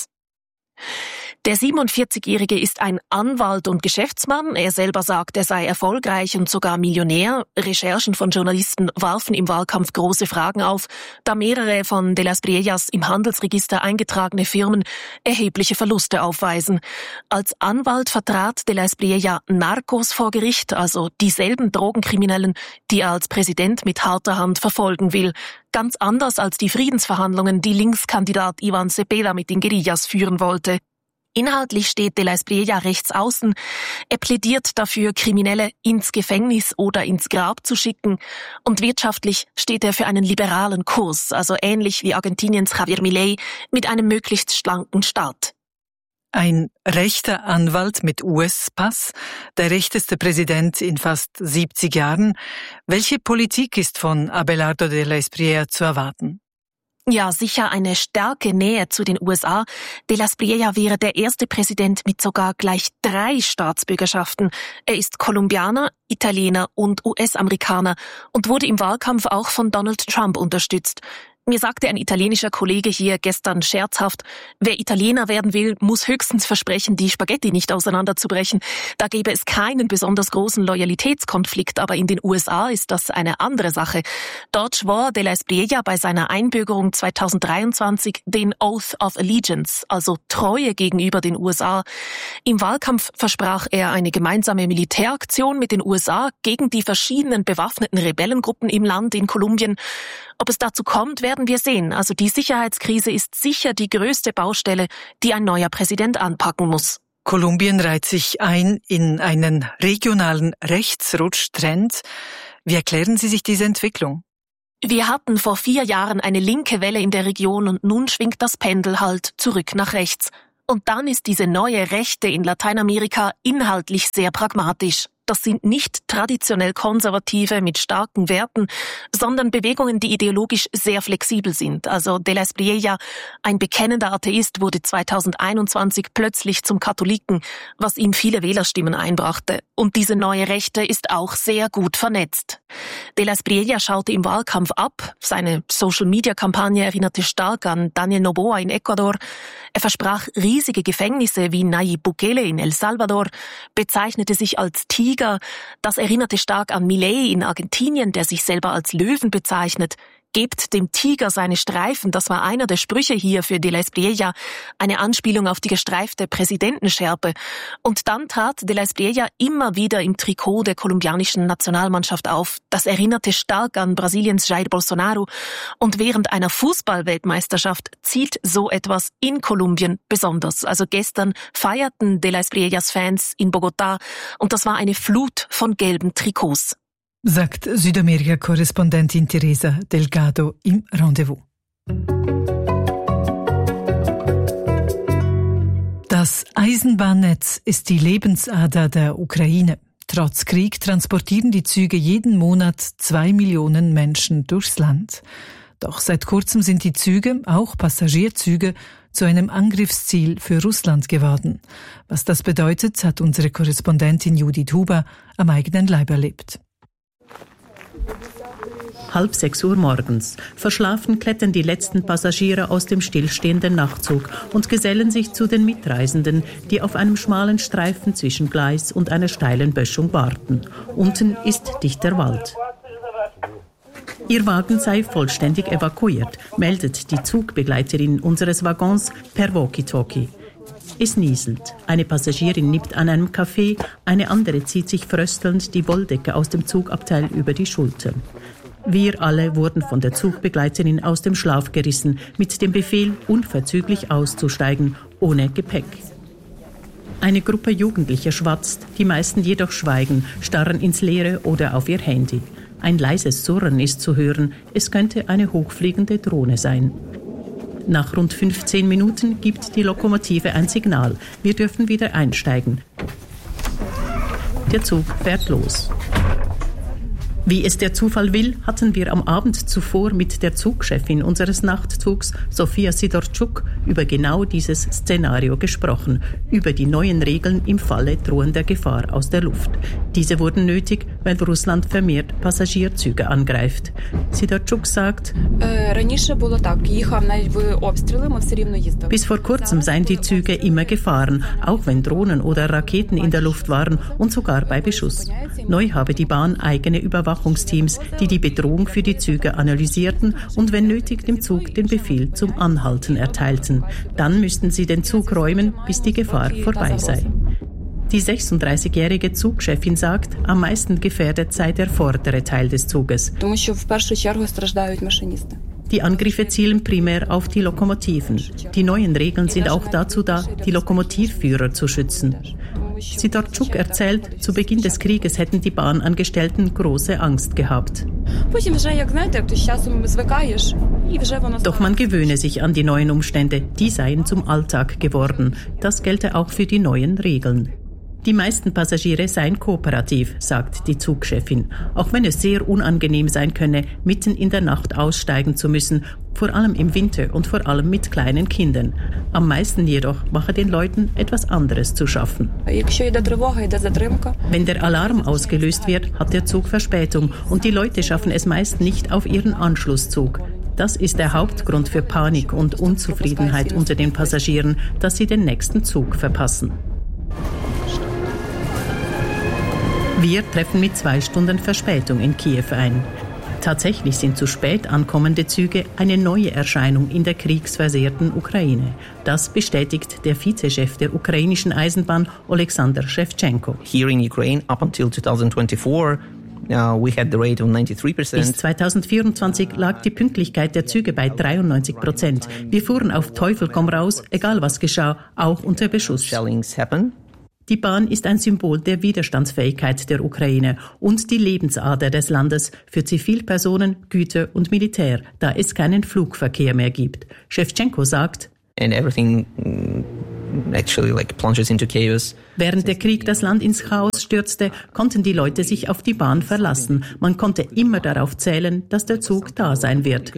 M: Der siebenundvierzigjährige ist ein Anwalt und Geschäftsmann. Er selber sagt, er sei erfolgreich und sogar Millionär. Recherchen von Journalisten warfen im Wahlkampf große Fragen auf, da mehrere von de la Espriellas im Handelsregister eingetragene Firmen erhebliche Verluste aufweisen. Als Anwalt vertrat de la Espriella Narcos vor Gericht, also dieselben Drogenkriminellen, die er als Präsident mit harter Hand verfolgen will. Ganz anders als die Friedensverhandlungen, die Linkskandidat Iván Cepeda mit den Guerillas führen wollte. Inhaltlich steht de la Espriella rechts außen. Er plädiert dafür, Kriminelle ins Gefängnis oder ins Grab zu schicken. Und wirtschaftlich steht er für einen liberalen Kurs, also ähnlich wie Argentiniens Javier Milei, mit einem möglichst schlanken Staat.
C: Ein rechter Anwalt mit U S-Pass, der rechteste Präsident in fast siebzig Jahren. Welche Politik ist von Abelardo de la Espriella zu erwarten?
M: Ja, sicher eine starke Nähe zu den U S A. De la Espriella wäre der erste Präsident mit sogar gleich drei Staatsbürgerschaften. Er ist Kolumbianer, Italiener und U S-Amerikaner und wurde im Wahlkampf auch von Donald Trump unterstützt. Mir sagte ein italienischer Kollege hier gestern scherzhaft, wer Italiener werden will, muss höchstens versprechen, die Spaghetti nicht auseinanderzubrechen. Da gäbe es keinen besonders großen Loyalitätskonflikt, aber in den U S A ist das eine andere Sache. Dort schwor de la Espriella bei seiner Einbürgerung zweitausenddreiundzwanzig den Oath of Allegiance, also Treue gegenüber den U S A. Im Wahlkampf versprach er eine gemeinsame Militäraktion mit den U S A gegen die verschiedenen bewaffneten Rebellengruppen im Land in Kolumbien. Ob es dazu kommt, werden wir sehen. Also die Sicherheitskrise ist sicher die größte Baustelle, die ein neuer Präsident anpacken muss.
C: Kolumbien reiht sich ein in einen regionalen Rechtsrutschtrend. Wie erklären Sie sich diese Entwicklung?
M: Wir hatten vor vier Jahren eine linke Welle in der Region und nun schwingt das Pendel halt zurück nach rechts. Und dann ist diese neue Rechte in Lateinamerika inhaltlich sehr pragmatisch. Das sind nicht traditionell Konservative mit starken Werten, sondern Bewegungen, die ideologisch sehr flexibel sind. Also De la Espriella, ein bekennender Atheist, wurde zweitausendeinundzwanzig plötzlich zum Katholiken, was ihm viele Wählerstimmen einbrachte. Und diese neue Rechte ist auch sehr gut vernetzt. De la Espriella schaute im Wahlkampf ab. Seine Social-Media-Kampagne erinnerte stark an Daniel Noboa in Ecuador. Er versprach riesige Gefängnisse wie Nayib Bukele in El Salvador, bezeichnete sich als Tiger. Das erinnerte stark an Milei in Argentinien, der sich selber als Löwen bezeichnet. Gebt dem Tiger seine Streifen, das war einer der Sprüche hier für De la Espriella, eine Anspielung auf die gestreifte Präsidentenschärpe. Und dann trat De la Espriella immer wieder im Trikot der kolumbianischen Nationalmannschaft auf. Das erinnerte stark an Brasiliens Jair Bolsonaro. Und während einer Fußball-Weltmeisterschaft zielt so etwas in Kolumbien besonders. Also gestern feierten De la Espriellas Fans in Bogotá und das war eine Flut von gelben Trikots.
C: Sagt Südamerika-Korrespondentin Teresa Delgado im Rendezvous. Das Eisenbahnnetz ist die Lebensader der Ukraine. Trotz Krieg transportieren die Züge jeden Monat zwei Millionen Menschen durchs Land. Doch seit kurzem sind die Züge, auch Passagierzüge, zu einem Angriffsziel für Russland geworden. Was das bedeutet, hat unsere Korrespondentin Judith Huber am eigenen Leib erlebt.
N: Halb sechs Uhr morgens. Verschlafen klettern die letzten Passagiere aus dem stillstehenden Nachtzug und gesellen sich zu den Mitreisenden, die auf einem schmalen Streifen zwischen Gleis und einer steilen Böschung warten. Unten ist dichter Wald. Ihr Wagen sei vollständig evakuiert, meldet die Zugbegleiterin unseres Waggons per Walkie-Talkie. Es nieselt. Eine Passagierin nippt an einem Café, eine andere zieht sich fröstelnd die Wolldecke aus dem Zugabteil über die Schultern. Wir alle wurden von der Zugbegleiterin aus dem Schlaf gerissen, mit dem Befehl, unverzüglich auszusteigen, ohne Gepäck. Eine Gruppe Jugendlicher schwatzt, die meisten jedoch schweigen, starren ins Leere oder auf ihr Handy. Ein leises Surren ist zu hören, es könnte eine hochfliegende Drohne sein. Nach rund fünfzehn Minuten gibt die Lokomotive ein Signal. Wir dürfen wieder einsteigen. Der Zug fährt los. Wie es der Zufall will, hatten wir am Abend zuvor mit der Zugchefin unseres Nachtzugs, Sofia Sidorczuk, über genau dieses Szenario gesprochen, über die neuen Regeln im Falle drohender Gefahr aus der Luft. Diese wurden nötig, weil Russland vermehrt Passagierzüge angreift. Sidorczuk sagt, bis vor kurzem seien die Züge immer gefahren, auch wenn Drohnen oder Raketen in der Luft waren und sogar bei Beschuss. Neu habe die Bahn eigene Überwachungsteams, die die Bedrohung für die Züge analysierten und wenn nötig dem Zug den Befehl zum Anhalten erteilten. Dann müssten sie den Zug räumen, bis die Gefahr vorbei sei. Die sechsunddreißigjährige Zugchefin sagt, am meisten gefährdet sei der vordere Teil des Zuges. Die Angriffe zielen primär auf die Lokomotiven. Die neuen Regeln sind auch dazu da, die Lokomotivführer zu schützen. Sidorczuk erzählt, zu Beginn des Krieges hätten die Bahnangestellten große Angst gehabt. Doch man gewöhne sich an die neuen Umstände, die seien zum Alltag geworden. Das gelte auch für die neuen Regeln. Die meisten Passagiere seien kooperativ, sagt die Zugchefin, auch wenn es sehr unangenehm sein könne, mitten in der Nacht aussteigen zu müssen, vor allem im Winter und vor allem mit kleinen Kindern. Am meisten jedoch mache den Leuten etwas anderes zu schaffen. Wenn der Alarm ausgelöst wird, hat der Zug Verspätung und die Leute schaffen es meist nicht auf ihren Anschlusszug. Das ist der Hauptgrund für Panik und Unzufriedenheit unter den Passagieren, dass sie den nächsten Zug verpassen. Wir treffen mit zwei Stunden Verspätung in Kiew ein. Tatsächlich sind zu spät ankommende Züge eine neue Erscheinung in der kriegsversehrten Ukraine. Das bestätigt der Vizechef der ukrainischen Eisenbahn, Oleksandr Shevchenko.
O: Here in Ukraine, up until twenty twenty-four, Uh, we had the rate of ninety-three percent.
N: Bis zweitausendvierundzwanzig lag die Pünktlichkeit der Züge bei dreiundneunzig Prozent. Wir fuhren auf Teufel komm raus, egal was geschah, auch unter Beschuss. Die Bahn ist ein Symbol der Widerstandsfähigkeit der Ukraine und die Lebensader des Landes für Zivilpersonen, Güter und Militär, da es keinen Flugverkehr mehr gibt. Schewtschenko sagt,
O: And everything actually like plunges into chaos.
N: Während der Krieg das Land ins Chaos stürzte, konnten die Leute sich auf die Bahn verlassen. Man konnte immer darauf zählen, dass der Zug da sein wird.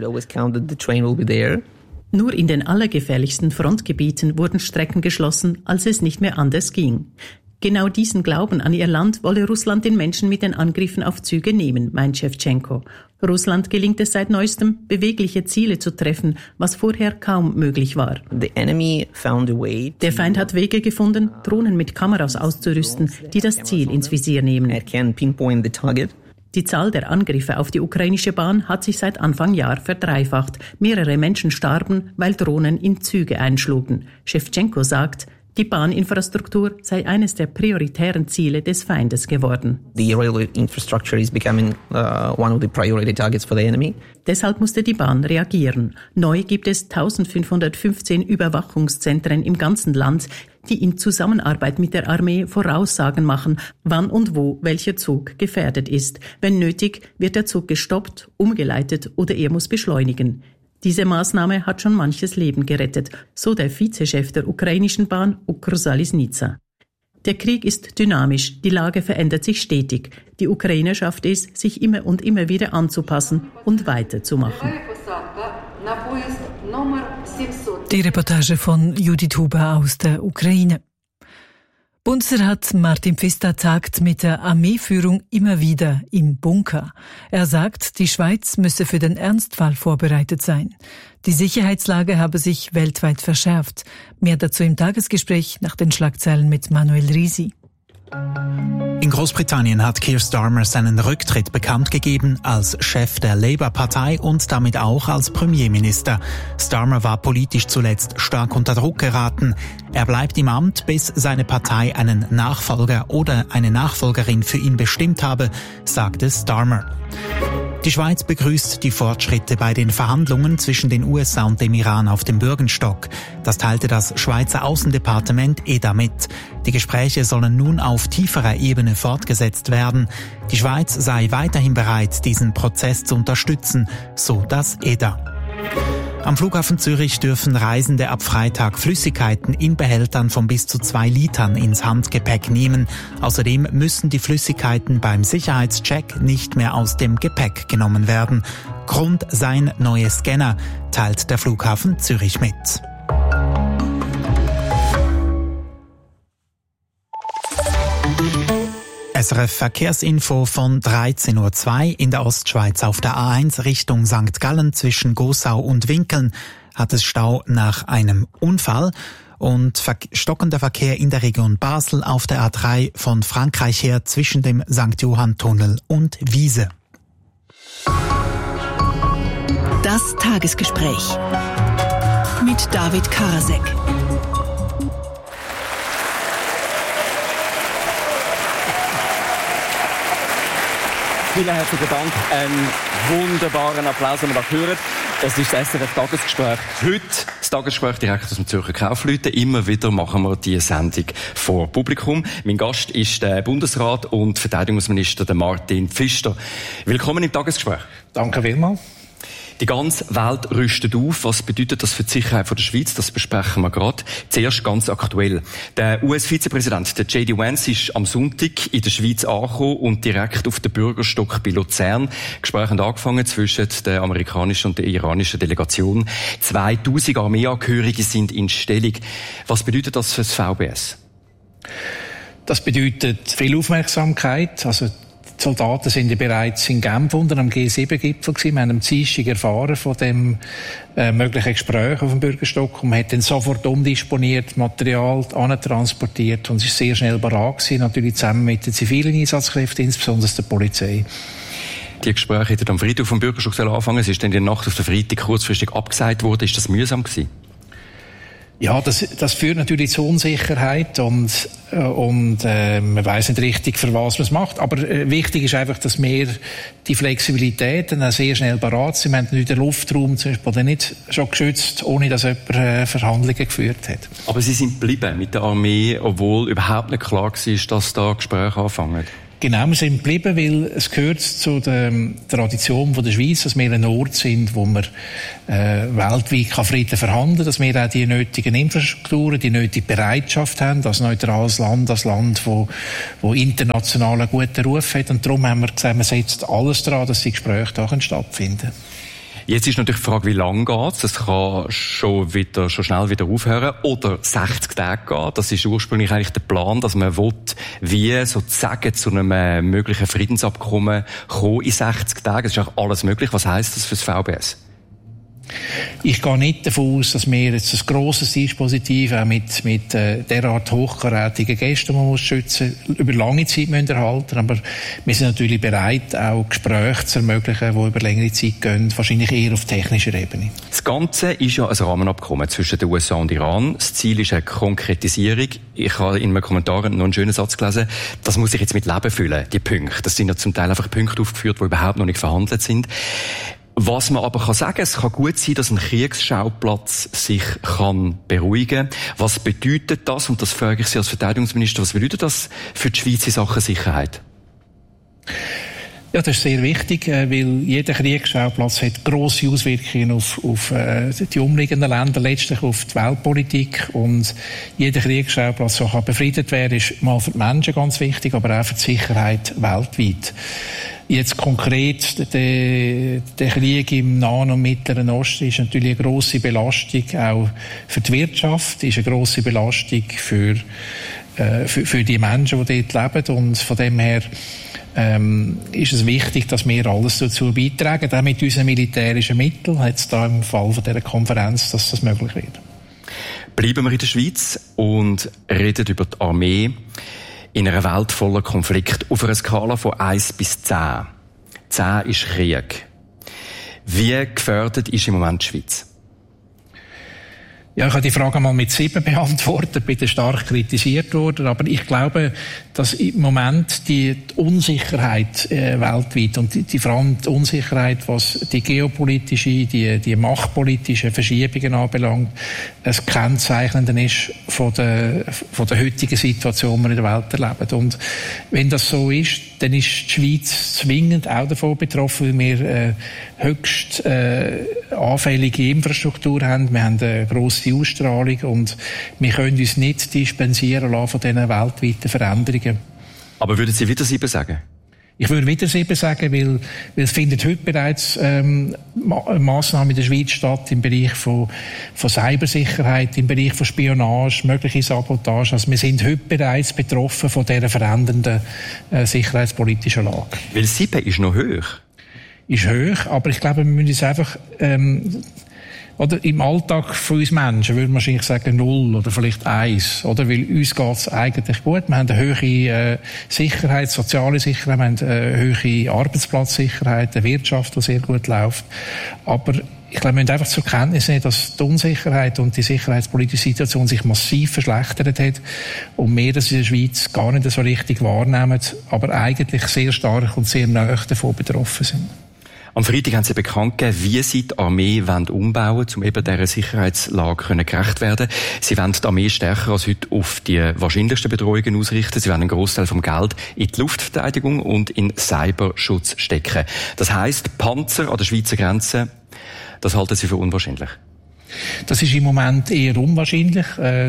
N: Nur in den allergefährlichsten Frontgebieten wurden Strecken geschlossen, als es nicht mehr anders ging. Genau diesen Glauben an ihr Land wolle Russland den Menschen mit den Angriffen auf Züge nehmen, meint Schewtschenko. Russland gelingt es seit neuestem, bewegliche Ziele zu treffen, was vorher kaum möglich war.
O: The enemy found a way
N: Der Feind hat Wege gefunden, Drohnen mit Kameras auszurüsten, die das Ziel ins Visier nehmen.
O: can pinpoint the target.
N: Die Zahl der Angriffe auf die ukrainische Bahn hat sich seit Anfang Jahr verdreifacht. Mehrere Menschen starben, weil Drohnen in Züge einschlugen. Schewtschenko sagt, die Bahninfrastruktur sei eines der prioritären Ziele des Feindes geworden.
O: The railway infrastructure is becoming uh, one of the priority targets for the enemy.
N: Deshalb musste die Bahn reagieren. Neu gibt es eintausendfünfhundertfünfzehn Überwachungszentren im ganzen Land, die in Zusammenarbeit mit der Armee Voraussagen machen, wann und wo welcher Zug gefährdet ist. Wenn nötig, wird der Zug gestoppt, umgeleitet oder er muss beschleunigen. Diese Maßnahme hat schon manches Leben gerettet, so der Vizechef der ukrainischen Bahn, Ukrzaliznytsa. Der Krieg ist dynamisch, die Lage verändert sich stetig. Die Ukraine schafft es, sich immer und immer wieder anzupassen und weiterzumachen.
C: Die Reportage von Judith Huber aus der Ukraine. Bundesrat Martin Pfister tagt mit der Armeeführung immer wieder im Bunker. Er sagt, die Schweiz müsse für den Ernstfall vorbereitet sein. Die Sicherheitslage habe sich weltweit verschärft. Mehr dazu im Tagesgespräch nach den Schlagzeilen mit Manuel Risi.
F: In Großbritannien hat Keir Starmer seinen Rücktritt bekannt gegeben als Chef der Labour-Partei und damit auch als Premierminister. Starmer war politisch zuletzt stark unter Druck geraten. Er bleibt im Amt, bis seine Partei einen Nachfolger oder eine Nachfolgerin für ihn bestimmt habe, sagte Starmer. Die Schweiz begrüßt die Fortschritte bei den Verhandlungen zwischen den U S A und dem Iran auf dem Bürgenstock. Das teilte das Schweizer Außendepartement E D A mit. Die Gespräche sollen nun auf tieferer Ebene fortgesetzt werden. Die Schweiz sei weiterhin bereit, diesen Prozess zu unterstützen, so das E D A. Am Flughafen Zürich dürfen Reisende ab Freitag Flüssigkeiten in Behältern von bis zu zwei Litern ins Handgepäck nehmen. Außerdem müssen die Flüssigkeiten beim Sicherheitscheck nicht mehr aus dem Gepäck genommen werden. Grund seien neue Scanner, teilt der Flughafen Zürich mit. S R F Verkehrsinfo von dreizehn Uhr zwei in der Ostschweiz auf der A eins Richtung Sankt Gallen zwischen Gossau und Winkeln hat es Stau nach einem Unfall und stockender Verkehr in der Region Basel auf der A drei von Frankreich her zwischen dem Sankt Johann Tunnel und Wiese.
P: Das Tagesgespräch mit David Karasek.
Q: Vielen herzlichen Dank. Einen wunderbaren Applaus, den wir da hören. Es ist das S R F-Tagesgespräch. Heute das Tagesgespräch direkt aus dem Zürcher Kaufleuten. Immer wieder machen wir diese Sendung vor Publikum. Mein Gast ist der Bundesrat und Verteidigungsminister der Martin Pfister. Willkommen im Tagesgespräch.
L: Danke vielmals.
Q: Die ganze Welt rüstet auf. Was bedeutet das für die Sicherheit der Schweiz? Das besprechen wir gerade. Zuerst ganz aktuell. Der U S-Vizepräsident, der J D Vance, ist am Sonntag in der Schweiz angekommen und direkt auf den Bürgerstock bei Luzern. Gespräche haben angefangen zwischen der amerikanischen und der iranischen Delegation. zweitausend Armeeangehörige sind in Stellung. Was bedeutet das für das V B S?
L: Das bedeutet viel Aufmerksamkeit. Also die Soldaten sind ja bereits in Genf unter am G sieben Gipfel gewesen. Wir haben am Dienstag erfahren von dem äh, möglichen Gespräch auf dem Bürgerstock und man hat dann sofort umdisponiert, Material antransportiert und es ist sehr schnell bereit gewesen, natürlich zusammen mit den zivilen Einsatzkräften, insbesondere der Polizei.
Q: Die Gespräche hätten am Freitag auf dem Bürgerstock anfangen. Es ist dann in der Nacht auf den Freitag kurzfristig abgesagt worden. Ist das mühsam gewesen?
L: Ja, das, das führt natürlich zu Unsicherheit und, und äh, man weiss nicht richtig, für was man es macht. Aber äh, wichtig ist einfach, dass wir die Flexibilität dann auch sehr schnell parat sind. Wir haben natürlich den Luftraum zum Beispiel nicht schon geschützt, ohne dass jemand äh, Verhandlungen geführt hat.
Q: Aber Sie sind geblieben mit der Armee, obwohl überhaupt nicht klar war, dass da Gespräche anfangen?
L: Genau, wir sind geblieben, weil es gehört zu der Tradition von der Schweiz, dass wir ein Ort sind, wo man äh, weltweit kann Frieden verhandeln kann, dass wir auch die nötigen Infrastrukturen, die nötige Bereitschaft haben, als neutrales Land, als Land, wo, wo international einen guten Ruf hat. Und darum haben wir gesagt, man setzt alles daran, dass die Gespräche da stattfinden können.
Q: Jetzt ist natürlich die Frage, wie lange geht's? Das kann schon wieder, schon schnell wieder aufhören. Oder sechzig Tage gehen. Das ist ursprünglich eigentlich der Plan, dass man will, wie sozusagen zu einem möglichen Friedensabkommen kommen in sechzig Tagen. Das ist auch alles möglich. Was heisst das für das V B S?
L: Ich gehe nicht davon aus, dass wir jetzt ein grosses Dispositiv auch mit, mit äh, derart hochkarätigen Gästen, die man muss schützen, über lange Zeit müssen erhalten. Aber wir sind natürlich bereit, auch Gespräche zu ermöglichen, die über längere Zeit gehen, wahrscheinlich eher auf technischer Ebene.
Q: Das Ganze ist ja ein Rahmenabkommen zwischen den U S A und Iran. Das Ziel ist eine Konkretisierung. Ich habe in einem Kommentar noch einen schönen Satz gelesen. Das muss sich jetzt mit Leben füllen, die Punkte. Das sind ja zum Teil einfach Punkte aufgeführt, die überhaupt noch nicht verhandelt sind. Was man aber kann sagen, es kann gut sein, dass ein Kriegsschauplatz sich kann beruhigen. Was bedeutet das? Und das frage ich Sie als Verteidigungsminister. Was bedeutet das für die Schweiz in Sachen Sicherheit?
L: Ja, das ist sehr wichtig, weil jeder Kriegsschauplatz hat grosse Auswirkungen auf, auf äh, die umliegenden Länder, letztlich auf die Weltpolitik. Und jeder Kriegsschauplatz, der kann befriedet werden, ist mal für die Menschen ganz wichtig, aber auch für die Sicherheit weltweit. Jetzt konkret, der, der Krieg im Nahen und Mittleren Osten ist natürlich eine grosse Belastung auch für die Wirtschaft, ist eine grosse Belastung für, äh, für, für die Menschen, die dort leben. Und von dem her ähm, ist es wichtig, dass wir alles dazu beitragen, auch mit unseren militärischen Mitteln, jetzt da im Fall von dieser Konferenz, dass das möglich wird.
Q: Bleiben wir in der Schweiz und reden über die Armee. In einer Welt voller Konflikt auf einer Skala von eins bis zehn. zehn ist Krieg. Wie gefährdet ist im Moment die Schweiz?
L: Ja, ich habe die Frage mal mit sieben beantwortet, bin stark kritisiert worden, aber ich glaube, dass im Moment die Unsicherheit äh, weltweit und die, die vor allem die Unsicherheit, was die geopolitische, die, die machtpolitischen Verschiebungen anbelangt, ein Kennzeichnende ist von der, von der heutigen Situation, die wir in der Welt erleben. Und wenn das so ist, dann ist die Schweiz zwingend auch davon betroffen, weil wir äh, höchst äh, anfällige Infrastruktur haben. Wir haben eine grosse Ausstrahlung und wir können uns nicht dispensieren lassen von diesen weltweiten Veränderungen.
Q: Aber würden Sie wieder sieben sagen?
L: Ich würde wieder sieben sagen, weil, weil es findet heute bereits ähm, Ma- Massnahmen in der Schweiz statt im Bereich von, von Cybersicherheit, im Bereich von Spionage, mögliche Sabotage. Also wir sind heute bereits betroffen von dieser verändernden äh, sicherheitspolitischen Lage.
Q: Weil sieben ist noch hoch.
L: Ist hoch, aber ich glaube, wir müssen uns einfach ähm, oder im Alltag von uns Menschen würde man wahrscheinlich sagen null oder vielleicht eins, oder? Weil uns geht's eigentlich gut. Wir haben eine hohe äh, Sicherheit, soziale Sicherheit, wir haben eine hohe Arbeitsplatzsicherheit, eine Wirtschaft, die sehr gut läuft. Aber ich glaube, wir müssen einfach zur Kenntnis nehmen, dass die Unsicherheit und die sicherheitspolitische Situation sich massiv verschlechtert hat und wir das in der Schweiz gar nicht so richtig wahrnehmen, aber eigentlich sehr stark und sehr nahe davon betroffen sind.
Q: Am Freitag haben Sie bekannt gegeben, wie Sie die Armee umbauen wollen, um eben dieser Sicherheitslage gerecht werden. Sie wollen die Armee stärker als heute auf die wahrscheinlichsten Bedrohungen ausrichten. Sie wollen einen Großteil vom Geld in die Luftverteidigung und in Cyberschutz stecken. Das heisst, Panzer an der Schweizer Grenze, das halten Sie für unwahrscheinlich?
L: Das ist im Moment eher unwahrscheinlich.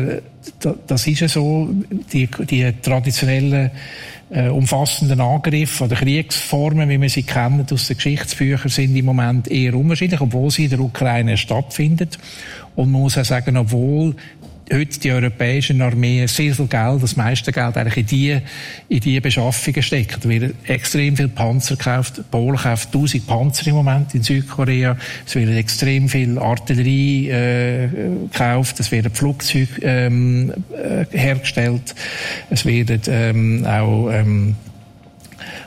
L: Das ist ja so. Die, die traditionellen äh, umfassenden Angriffe oder Kriegsformen, wie wir sie kennen aus den Geschichtsbüchern, sind im Moment eher unwahrscheinlich, obwohl sie in der Ukraine stattfinden. Und man muss auch sagen, obwohl heute die europäischen Armeen sehr viel Geld, das meiste Geld eigentlich in die, in die Beschaffungen stecken. Da werden extrem viel Panzer gekauft. Polen kauft tausend Panzer im Moment in Südkorea. Es werden extrem viel Artillerie äh, gekauft. Es werden Flugzeuge ähm, äh, hergestellt. Es werden ähm, auch ähm,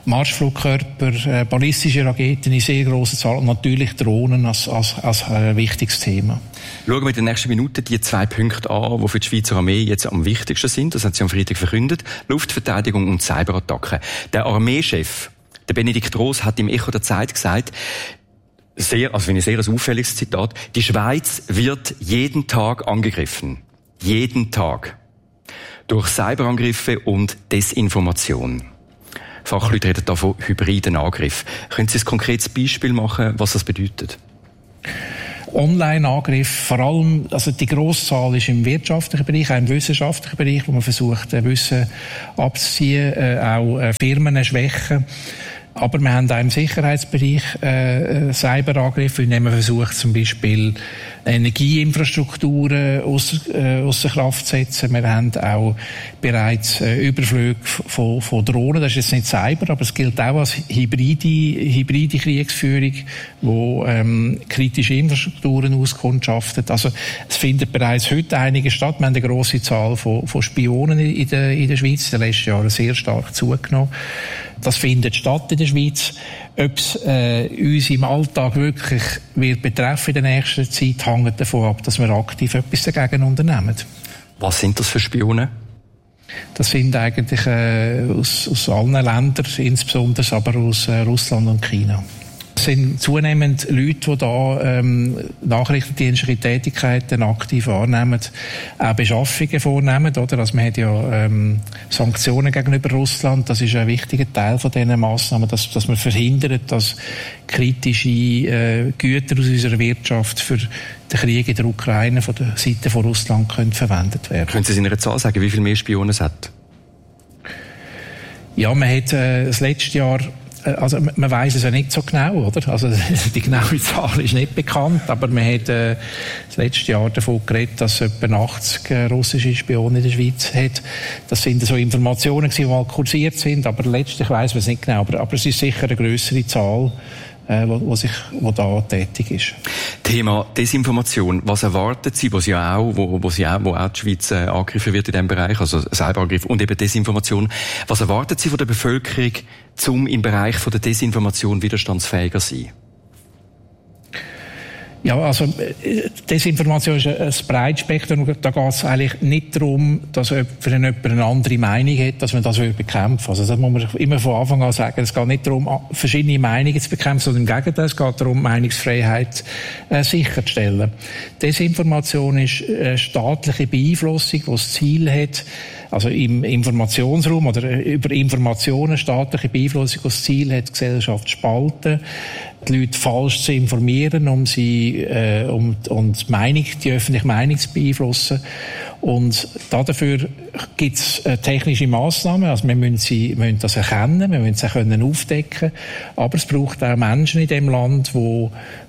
L: Marschflugkörper, äh, ballistische Raketen in sehr grosser Zahl und natürlich Drohnen als, als, als äh, wichtiges Thema.
Q: Schauen wir in den nächsten Minuten die zwei Punkte an, die für die Schweizer Armee jetzt am wichtigsten sind. Das hat sie am Freitag verkündet. Luftverteidigung und Cyberattacken. Der Armeechef, der Benedikt Roos, hat im Echo der Zeit gesagt, sehr, also finde ich sehr ein auffälliges Zitat, die Schweiz wird jeden Tag angegriffen. Jeden Tag. Durch Cyberangriffe und Desinformation. Fachleute reden da von hybriden Angriffen. Können Sie ein konkretes Beispiel machen, was das bedeutet?
L: Online-Angriff, vor allem, also die grosse Zahl ist im wirtschaftlichen Bereich, auch im wissenschaftlichen Bereich, wo man versucht, Wissen abzuziehen, äh, auch äh, Firmen schwächen. Aber wir haben auch im Sicherheitsbereich äh, Cyberangriffe, indem man versucht, zum Beispiel Energieinfrastrukturen ausser, äh, ausser Kraft zu setzen. Wir haben auch bereits äh, Überflüge von, von Drohnen. Das ist jetzt nicht Cyber, aber es gilt auch als hybride, hybride Kriegsführung, wo ähm, kritische Infrastrukturen auskundschaftet. Also es findet bereits heute einige statt. Wir haben eine grosse Zahl von, von Spionen in der, in der Schweiz, in den letzten Jahren sehr stark zugenommen. Das findet statt in der Schweiz. Ob es äh, uns im Alltag wirklich wird betreffen in der nächsten Zeit, hängt davon ab, dass wir aktiv etwas dagegen unternehmen.
Q: Was sind das für Spione?
L: Das sind eigentlich äh, aus, aus allen Ländern, insbesondere aber aus äh, Russland und China. Es sind zunehmend Leute, die da ähm, nachrichtendienstliche Tätigkeiten aktiv wahrnehmen, auch Beschaffungen vornehmen. Oder? Also man hat ja ähm, Sanktionen gegenüber Russland. Das ist ein wichtiger Teil von diesen Massnahmen, dass, dass man verhindert, dass kritische äh, Güter aus unserer Wirtschaft für den Krieg in der Ukraine von der Seite von Russland können verwendet werden.
Q: Können Sie in einer Zahl sagen, wie viel mehr Spione es hat?
L: Ja, man hat äh, das letzte Jahr, also man weiss es ja nicht so genau, oder? Also die genaue Zahl ist nicht bekannt, aber man hat äh, das letzte Jahr davon geredet, dass es etwa achtzig äh, russische Spione in der Schweiz hat. Das sind so Informationen, die mal kursiert sind, aber letztlich weiss man es nicht genau. Aber, aber es ist sicher eine grössere Zahl, äh, wo, wo, sich, wo da tätig ist.
Q: Thema Desinformation. Was erwartet Sie, wo Sie ja auch, wo, wo Sie auch, wo auch die Schweiz äh, angegriffen wird in diesem Bereich, also Cyberangriff und eben Desinformation. Was erwartet Sie von der Bevölkerung, um im Bereich von der Desinformation widerstandsfähiger zu sein?
L: Ja, also Desinformation ist ein breites Spektrum. Da geht es eigentlich nicht darum, dass jemand eine andere Meinung hat, dass man das bekämpfen will. Also das muss man immer von Anfang an sagen. Es geht nicht darum, verschiedene Meinungen zu bekämpfen, sondern im Gegenteil, es geht darum, Meinungsfreiheit äh, sicherzustellen. Desinformation ist eine staatliche Beeinflussung, die das Ziel hat, also im Informationsraum oder über Informationen staatliche Beeinflussung, die das Ziel hat, die Gesellschaft zu spalten, die Leute falsch zu informieren, um sie, äh, um, um die Meinung, die öffentliche Meinung zu beeinflussen. Und dafür gibt es äh, technische Massnahmen. Also wir müssen, sie, wir müssen das erkennen, wir müssen sie können aufdecken. Aber es braucht auch Menschen in dem Land, wo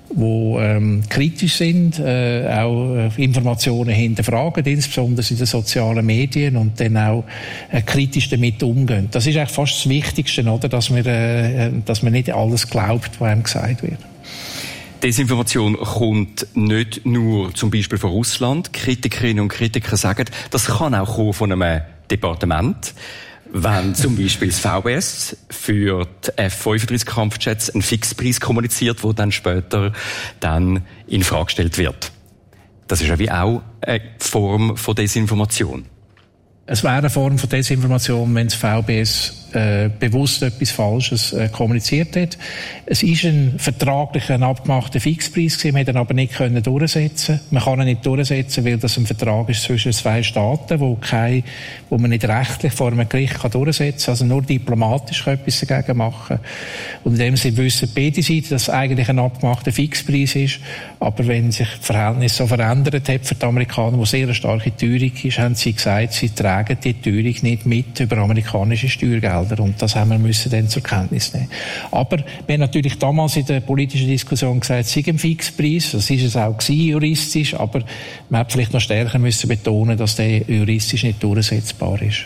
L: wo ähm, kritisch sind, äh, auch äh, Informationen hinterfragen, insbesondere in den sozialen Medien, und dann auch äh, kritisch damit umgehen. Das ist eigentlich fast das Wichtigste, oder, dass man, äh, dass man nicht alles glaubt, was einem gesagt wird.
Q: Desinformation kommt nicht nur zum Beispiel von Russland. Kritikerinnen und Kritiker sagen, das kann auch kommen von einem Departement. Wenn zum Beispiel das V B S für die F fünfunddreißig Kampfjets einen Fixpreis kommuniziert, der dann später dann in Frage gestellt wird. Das ist ja wie auch eine Form von Desinformation.
L: Es wäre eine Form von Desinformation, wenn das V B S äh, bewusst etwas Falsches äh, kommuniziert hat. Es ist ein vertraglicher, ein abgemachter Fixpreis gewesen, wir hätten ihn aber nicht können durchsetzen. Man kann ihn nicht durchsetzen, weil das ein Vertrag ist zwischen zwei Staaten, wo kein, wo man nicht rechtlich vor einem Gericht kann durchsetzen kann, also nur diplomatisch kann etwas dagegen machen. Und in dem Sinne wissen beide Seiten, dass es eigentlich ein abgemachter Fixpreis ist, aber wenn sich das Verhältnis so verändert hat für die Amerikaner, wo sehr eine starke Teuerung ist, haben sie gesagt, sie tragen die Teuerung nicht mit über amerikanische Steuergelder. Und das haben wir müssen dann zur Kenntnis nehmen. Aber wir haben natürlich damals in der politischen Diskussion gesagt, es sei ein Fixpreis. Das ist es auch gewesen, juristisch. Aber man hat vielleicht noch stärker müssen betonen, dass der juristisch nicht durchsetzbar ist.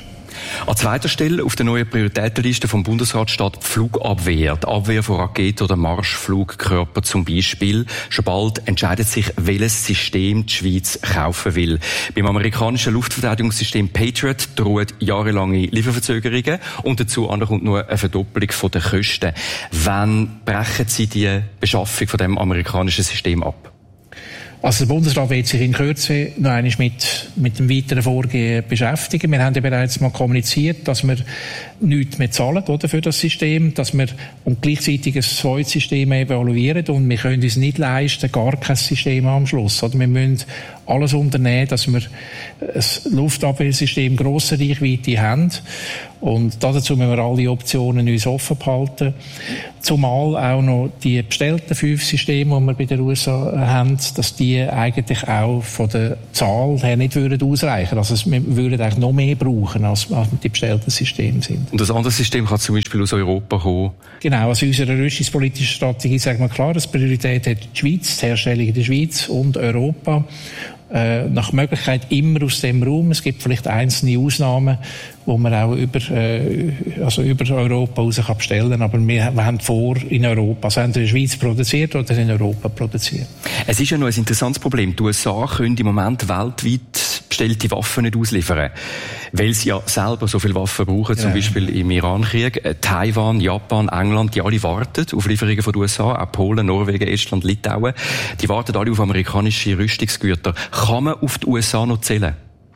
Q: An zweiter Stelle auf der neuen Prioritätenliste vom Bundesrat steht die Flugabwehr, die Abwehr von Raketen oder Marschflugkörpern zum Beispiel. Schon bald entscheidet sich, welches System die Schweiz kaufen will. Beim amerikanischen Luftverteidigungssystem Patriot drohen jahrelange Lieferverzögerungen und dazu kommt nur eine Verdoppelung der Kosten. Wann brechen Sie die Beschaffung von dem amerikanischen System ab?
L: Also der Bundesrat wird sich in Kürze noch einmal mit, mit dem weiteren Vorgehen beschäftigen. Wir haben ja bereits mal kommuniziert, dass wir nichts mehr zahlen, oder, für das System, dass wir und gleichzeitig ein zweites System evaluieren und wir können uns nicht leisten, gar kein System am Schluss. Oder wir müssen alles unternehmen, dass wir ein Luftabwehrsystem grosser Reichweite haben. Und dazu müssen wir alle Optionen uns offen behalten. Zumal auch noch die bestellten fünf Systeme, die wir bei den U S A haben, dass die eigentlich auch von der Zahl her nicht würden ausreichen. Also wir würden eigentlich noch mehr brauchen, als, als die bestellten Systeme sind.
Q: Und das andere System kann zum Beispiel aus Europa kommen?
L: Genau, also unsere rüstungspolitische Strategie sagt man klar, dass Priorität hat die Schweiz, die Herstellung in der Schweiz und Europa. Äh, nach Möglichkeit immer aus dem Raum. Es gibt vielleicht einzelne Ausnahmen, wo man auch über, äh, also über Europa raus kann bestellen, aber wir, wir haben vor in Europa, also entweder in der Schweiz produziert oder in Europa produziert.
Q: Es ist ja noch ein interessantes Problem. Die U S A können im Moment weltweit bestellte Waffen nicht ausliefern, weil sie ja selber so viele Waffen brauchen, zum ja. Beispiel im Irankrieg. Taiwan, Japan, England, die alle warten auf Lieferungen von den U S A, auch Polen, Norwegen, Estland, Litauen. Die warten alle auf amerikanische Rüstungsgüter. Kann man auf die U S A noch zählen?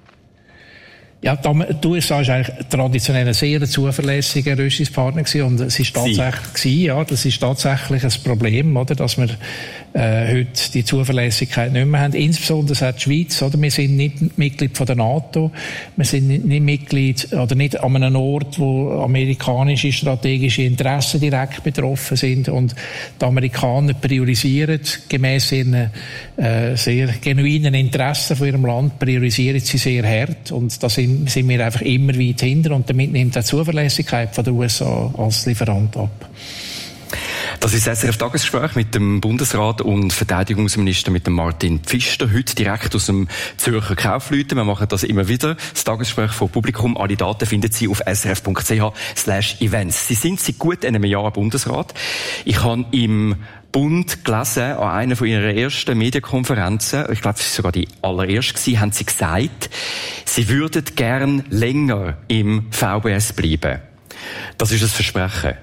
L: Ja, die U S A ist eigentlich traditionell ein sehr zuverlässiger Rüstungspartner gewesen und es ist tatsächlich, ja, das ist tatsächlich ein Problem, oder, dass wir äh, heute die Zuverlässigkeit nicht mehr haben. Insbesondere auch die Schweiz, oder? Wir sind nicht Mitglied von der NATO, wir sind nicht, nicht Mitglied oder nicht an einem Ort, wo amerikanische strategische Interessen direkt betroffen sind und die Amerikaner priorisieren gemäss ihren äh, sehr genuinen Interessen von ihrem Land, priorisieren sie sehr hart und da sind, sind wir einfach immer weit hinter und damit nimmt die Zuverlässigkeit von der U S A als Lieferant ab.
Q: Das ist das S R F-Tagesgespräch mit dem Bundesrat und Verteidigungsminister mit dem Martin Pfister. Heute direkt aus dem Zürcher Kaufleuten. Wir machen das immer wieder. Das Tagesgespräch vor Publikum. Alle Daten finden Sie auf s r f punkt c h slash events. Sie sind seit gut einem Jahr Bundesrat. Ich habe im Bund gelesen, an einer von Ihren ersten Medienkonferenzen, ich glaube, es war sogar die allererste gewesen, haben Sie gesagt, Sie würden gern länger im V B S bleiben. Das ist ein Versprechen.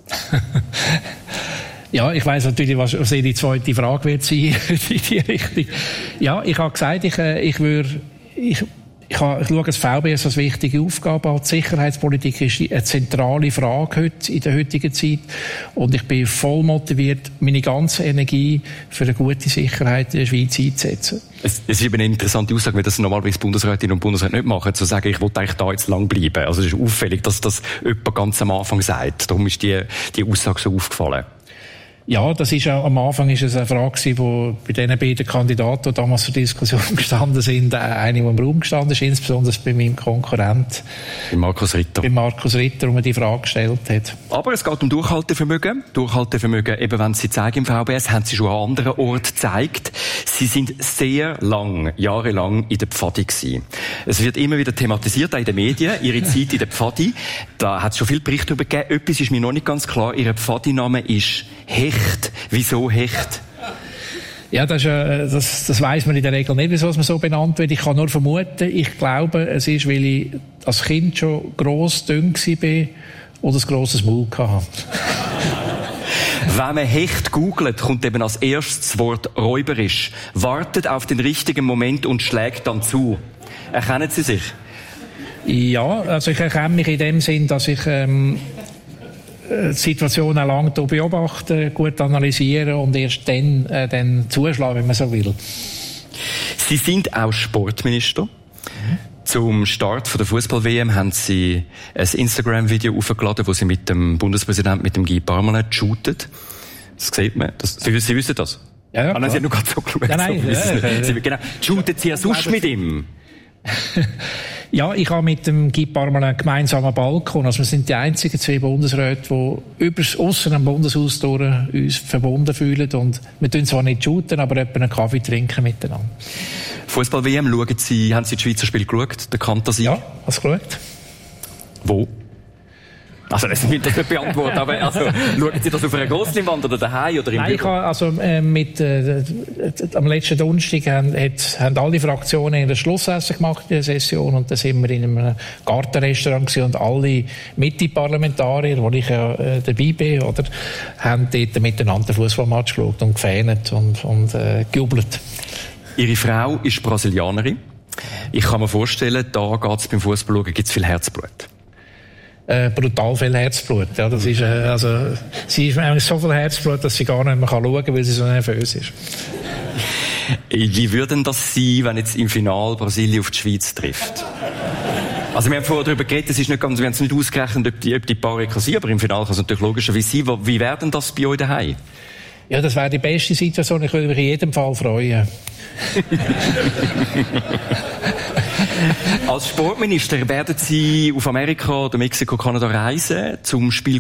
L: Ja, ich weiss natürlich, was, was Ihre zweite Frage wird sein in die Richtung. Ja, ich habe gesagt, ich, ich würde, ich, ich, habe, ich schaue das V B S als wichtige Aufgabe an. Die Sicherheitspolitik ist eine zentrale Frage heute, in der heutigen Zeit. Und ich bin voll motiviert, meine ganze Energie für eine gute Sicherheit in der Schweiz einzusetzen.
Q: Es, es ist eben eine interessante Aussage, weil das normalerweise Bundesrätinnen und Bundesräte nicht machen, zu sagen, ich will eigentlich da jetzt lang bleiben. Also es ist auffällig, dass das jemand ganz am Anfang sagt. Darum ist die, die Aussage so aufgefallen.
L: Ja, das ist auch, am Anfang ist es eine Frage, die bei den beiden Kandidaten, die damals zur Diskussion gestanden sind, eine, die im Raum gestanden ist, insbesondere bei meinem Konkurrent.
Q: Bei Markus Ritter.
L: Bei Markus Ritter, wo man die Frage gestellt hat.
Q: Aber es geht um Durchhaltevermögen. Durchhaltevermögen, eben wenn Sie zeigen im V B S, haben Sie schon an anderen Orten gezeigt. Sie sind sehr lang, jahrelang in der Pfadi gewesen. Es wird immer wieder thematisiert, auch in den Medien, Ihre Zeit in der Pfadi. Da hat es schon viel Berichte darüber gegeben. Etwas ist mir noch nicht ganz klar. Ihr Pfadi-Name ist Hecht. Wieso Hecht?
L: Ja, das, ist, äh, das, das weiss man in der Regel nicht, wieso man so benannt wird. Ich kann nur vermuten, ich glaube, es ist, weil ich als Kind schon gross, dünn war oder ein grosses Maul hatte.
Q: Wenn man Hecht googelt, kommt eben als erstes das Wort räuberisch. Wartet auf den richtigen Moment und schlägt dann zu. Erkennen Sie sich?
L: Ja, also ich erkenne mich in dem Sinn, dass ich ähm, die Situation auch lange beobachten, gut analysieren und erst dann, äh, dann zuschlagen, wenn man so will.
Q: Sie sind auch Sportminister. Mhm. Zum Start von der Fußball-W M haben Sie ein Instagram-Video aufgeladen, wo Sie mit dem Bundespräsidenten, mit dem Guy Parmelin shooten. Das sieht man. Das, Sie, Sie wissen das?
L: Ja, ja.
Q: Ah, nein, Sie haben nur gerade so geschaut.
L: Ja, nein,
Q: so,
L: ja,
Q: Sie, genau. Shooten Sie ja sonst mit ihm?
L: Ja, ich habe mit dem Guy Parmelin einen gemeinsamen Balkon. Also wir sind die einzigen zwei Bundesräte, die übers Aussen am Bundeshaus durch uns verbunden fühlen. Und wir tun zwar nicht shooten, aber etwa einen Kaffee trinken miteinander.
Q: Fußball-W M, schauen Sie, haben Sie das Schweizer Spiel geschaut? Der Kanter Sie?
L: Ja, hast du geschaut.
Q: Wo? Also, das wird das nicht beantworten, aber also, schauen Sie das auf einer Grossleinwand oder daheim oder im
L: Nein, ich
Q: Büro?
L: habe, also, äh, mit, äh, am letzten Donnerstag haben, hat, haben alle Fraktionen ein Schlussessen gemacht in der Session und da sind wir in einem Gartenrestaurant gewesen und alle Mitte-Parlamentarier, wo ich ja äh, dabei bin, oder, haben dort miteinander den Fußballmatch geschaut und gefähnet und, und äh, gejubelt.
Q: Ihre Frau ist Brasilianerin. Ich kann mir vorstellen, da geht es beim Fußball schauen, gibt es viel Herzblut.
L: Äh, brutal viel Herzblut. Ja, das ist, äh, also, sie ist eigentlich so viel Herzblut, dass sie gar nicht mehr schauen kann, weil sie so nervös ist.
Q: Wie würde denn das sein, wenn jetzt im Finale Brasilien auf die Schweiz trifft? Also wir haben vorher darüber geredet, es ist nicht ganz, wir haben es nicht ausgerechnet, ob die, ob die Paare kassieren, aber im Finale kann es natürlich logischerweise sein. Wie wäre denn das bei euch daheim?
L: Ja, das wäre die beste Situation. Ich würde mich in jedem Fall freuen.
Q: Als Sportminister werden Sie auf Amerika oder Mexiko, Kanada reisen, zum Spiel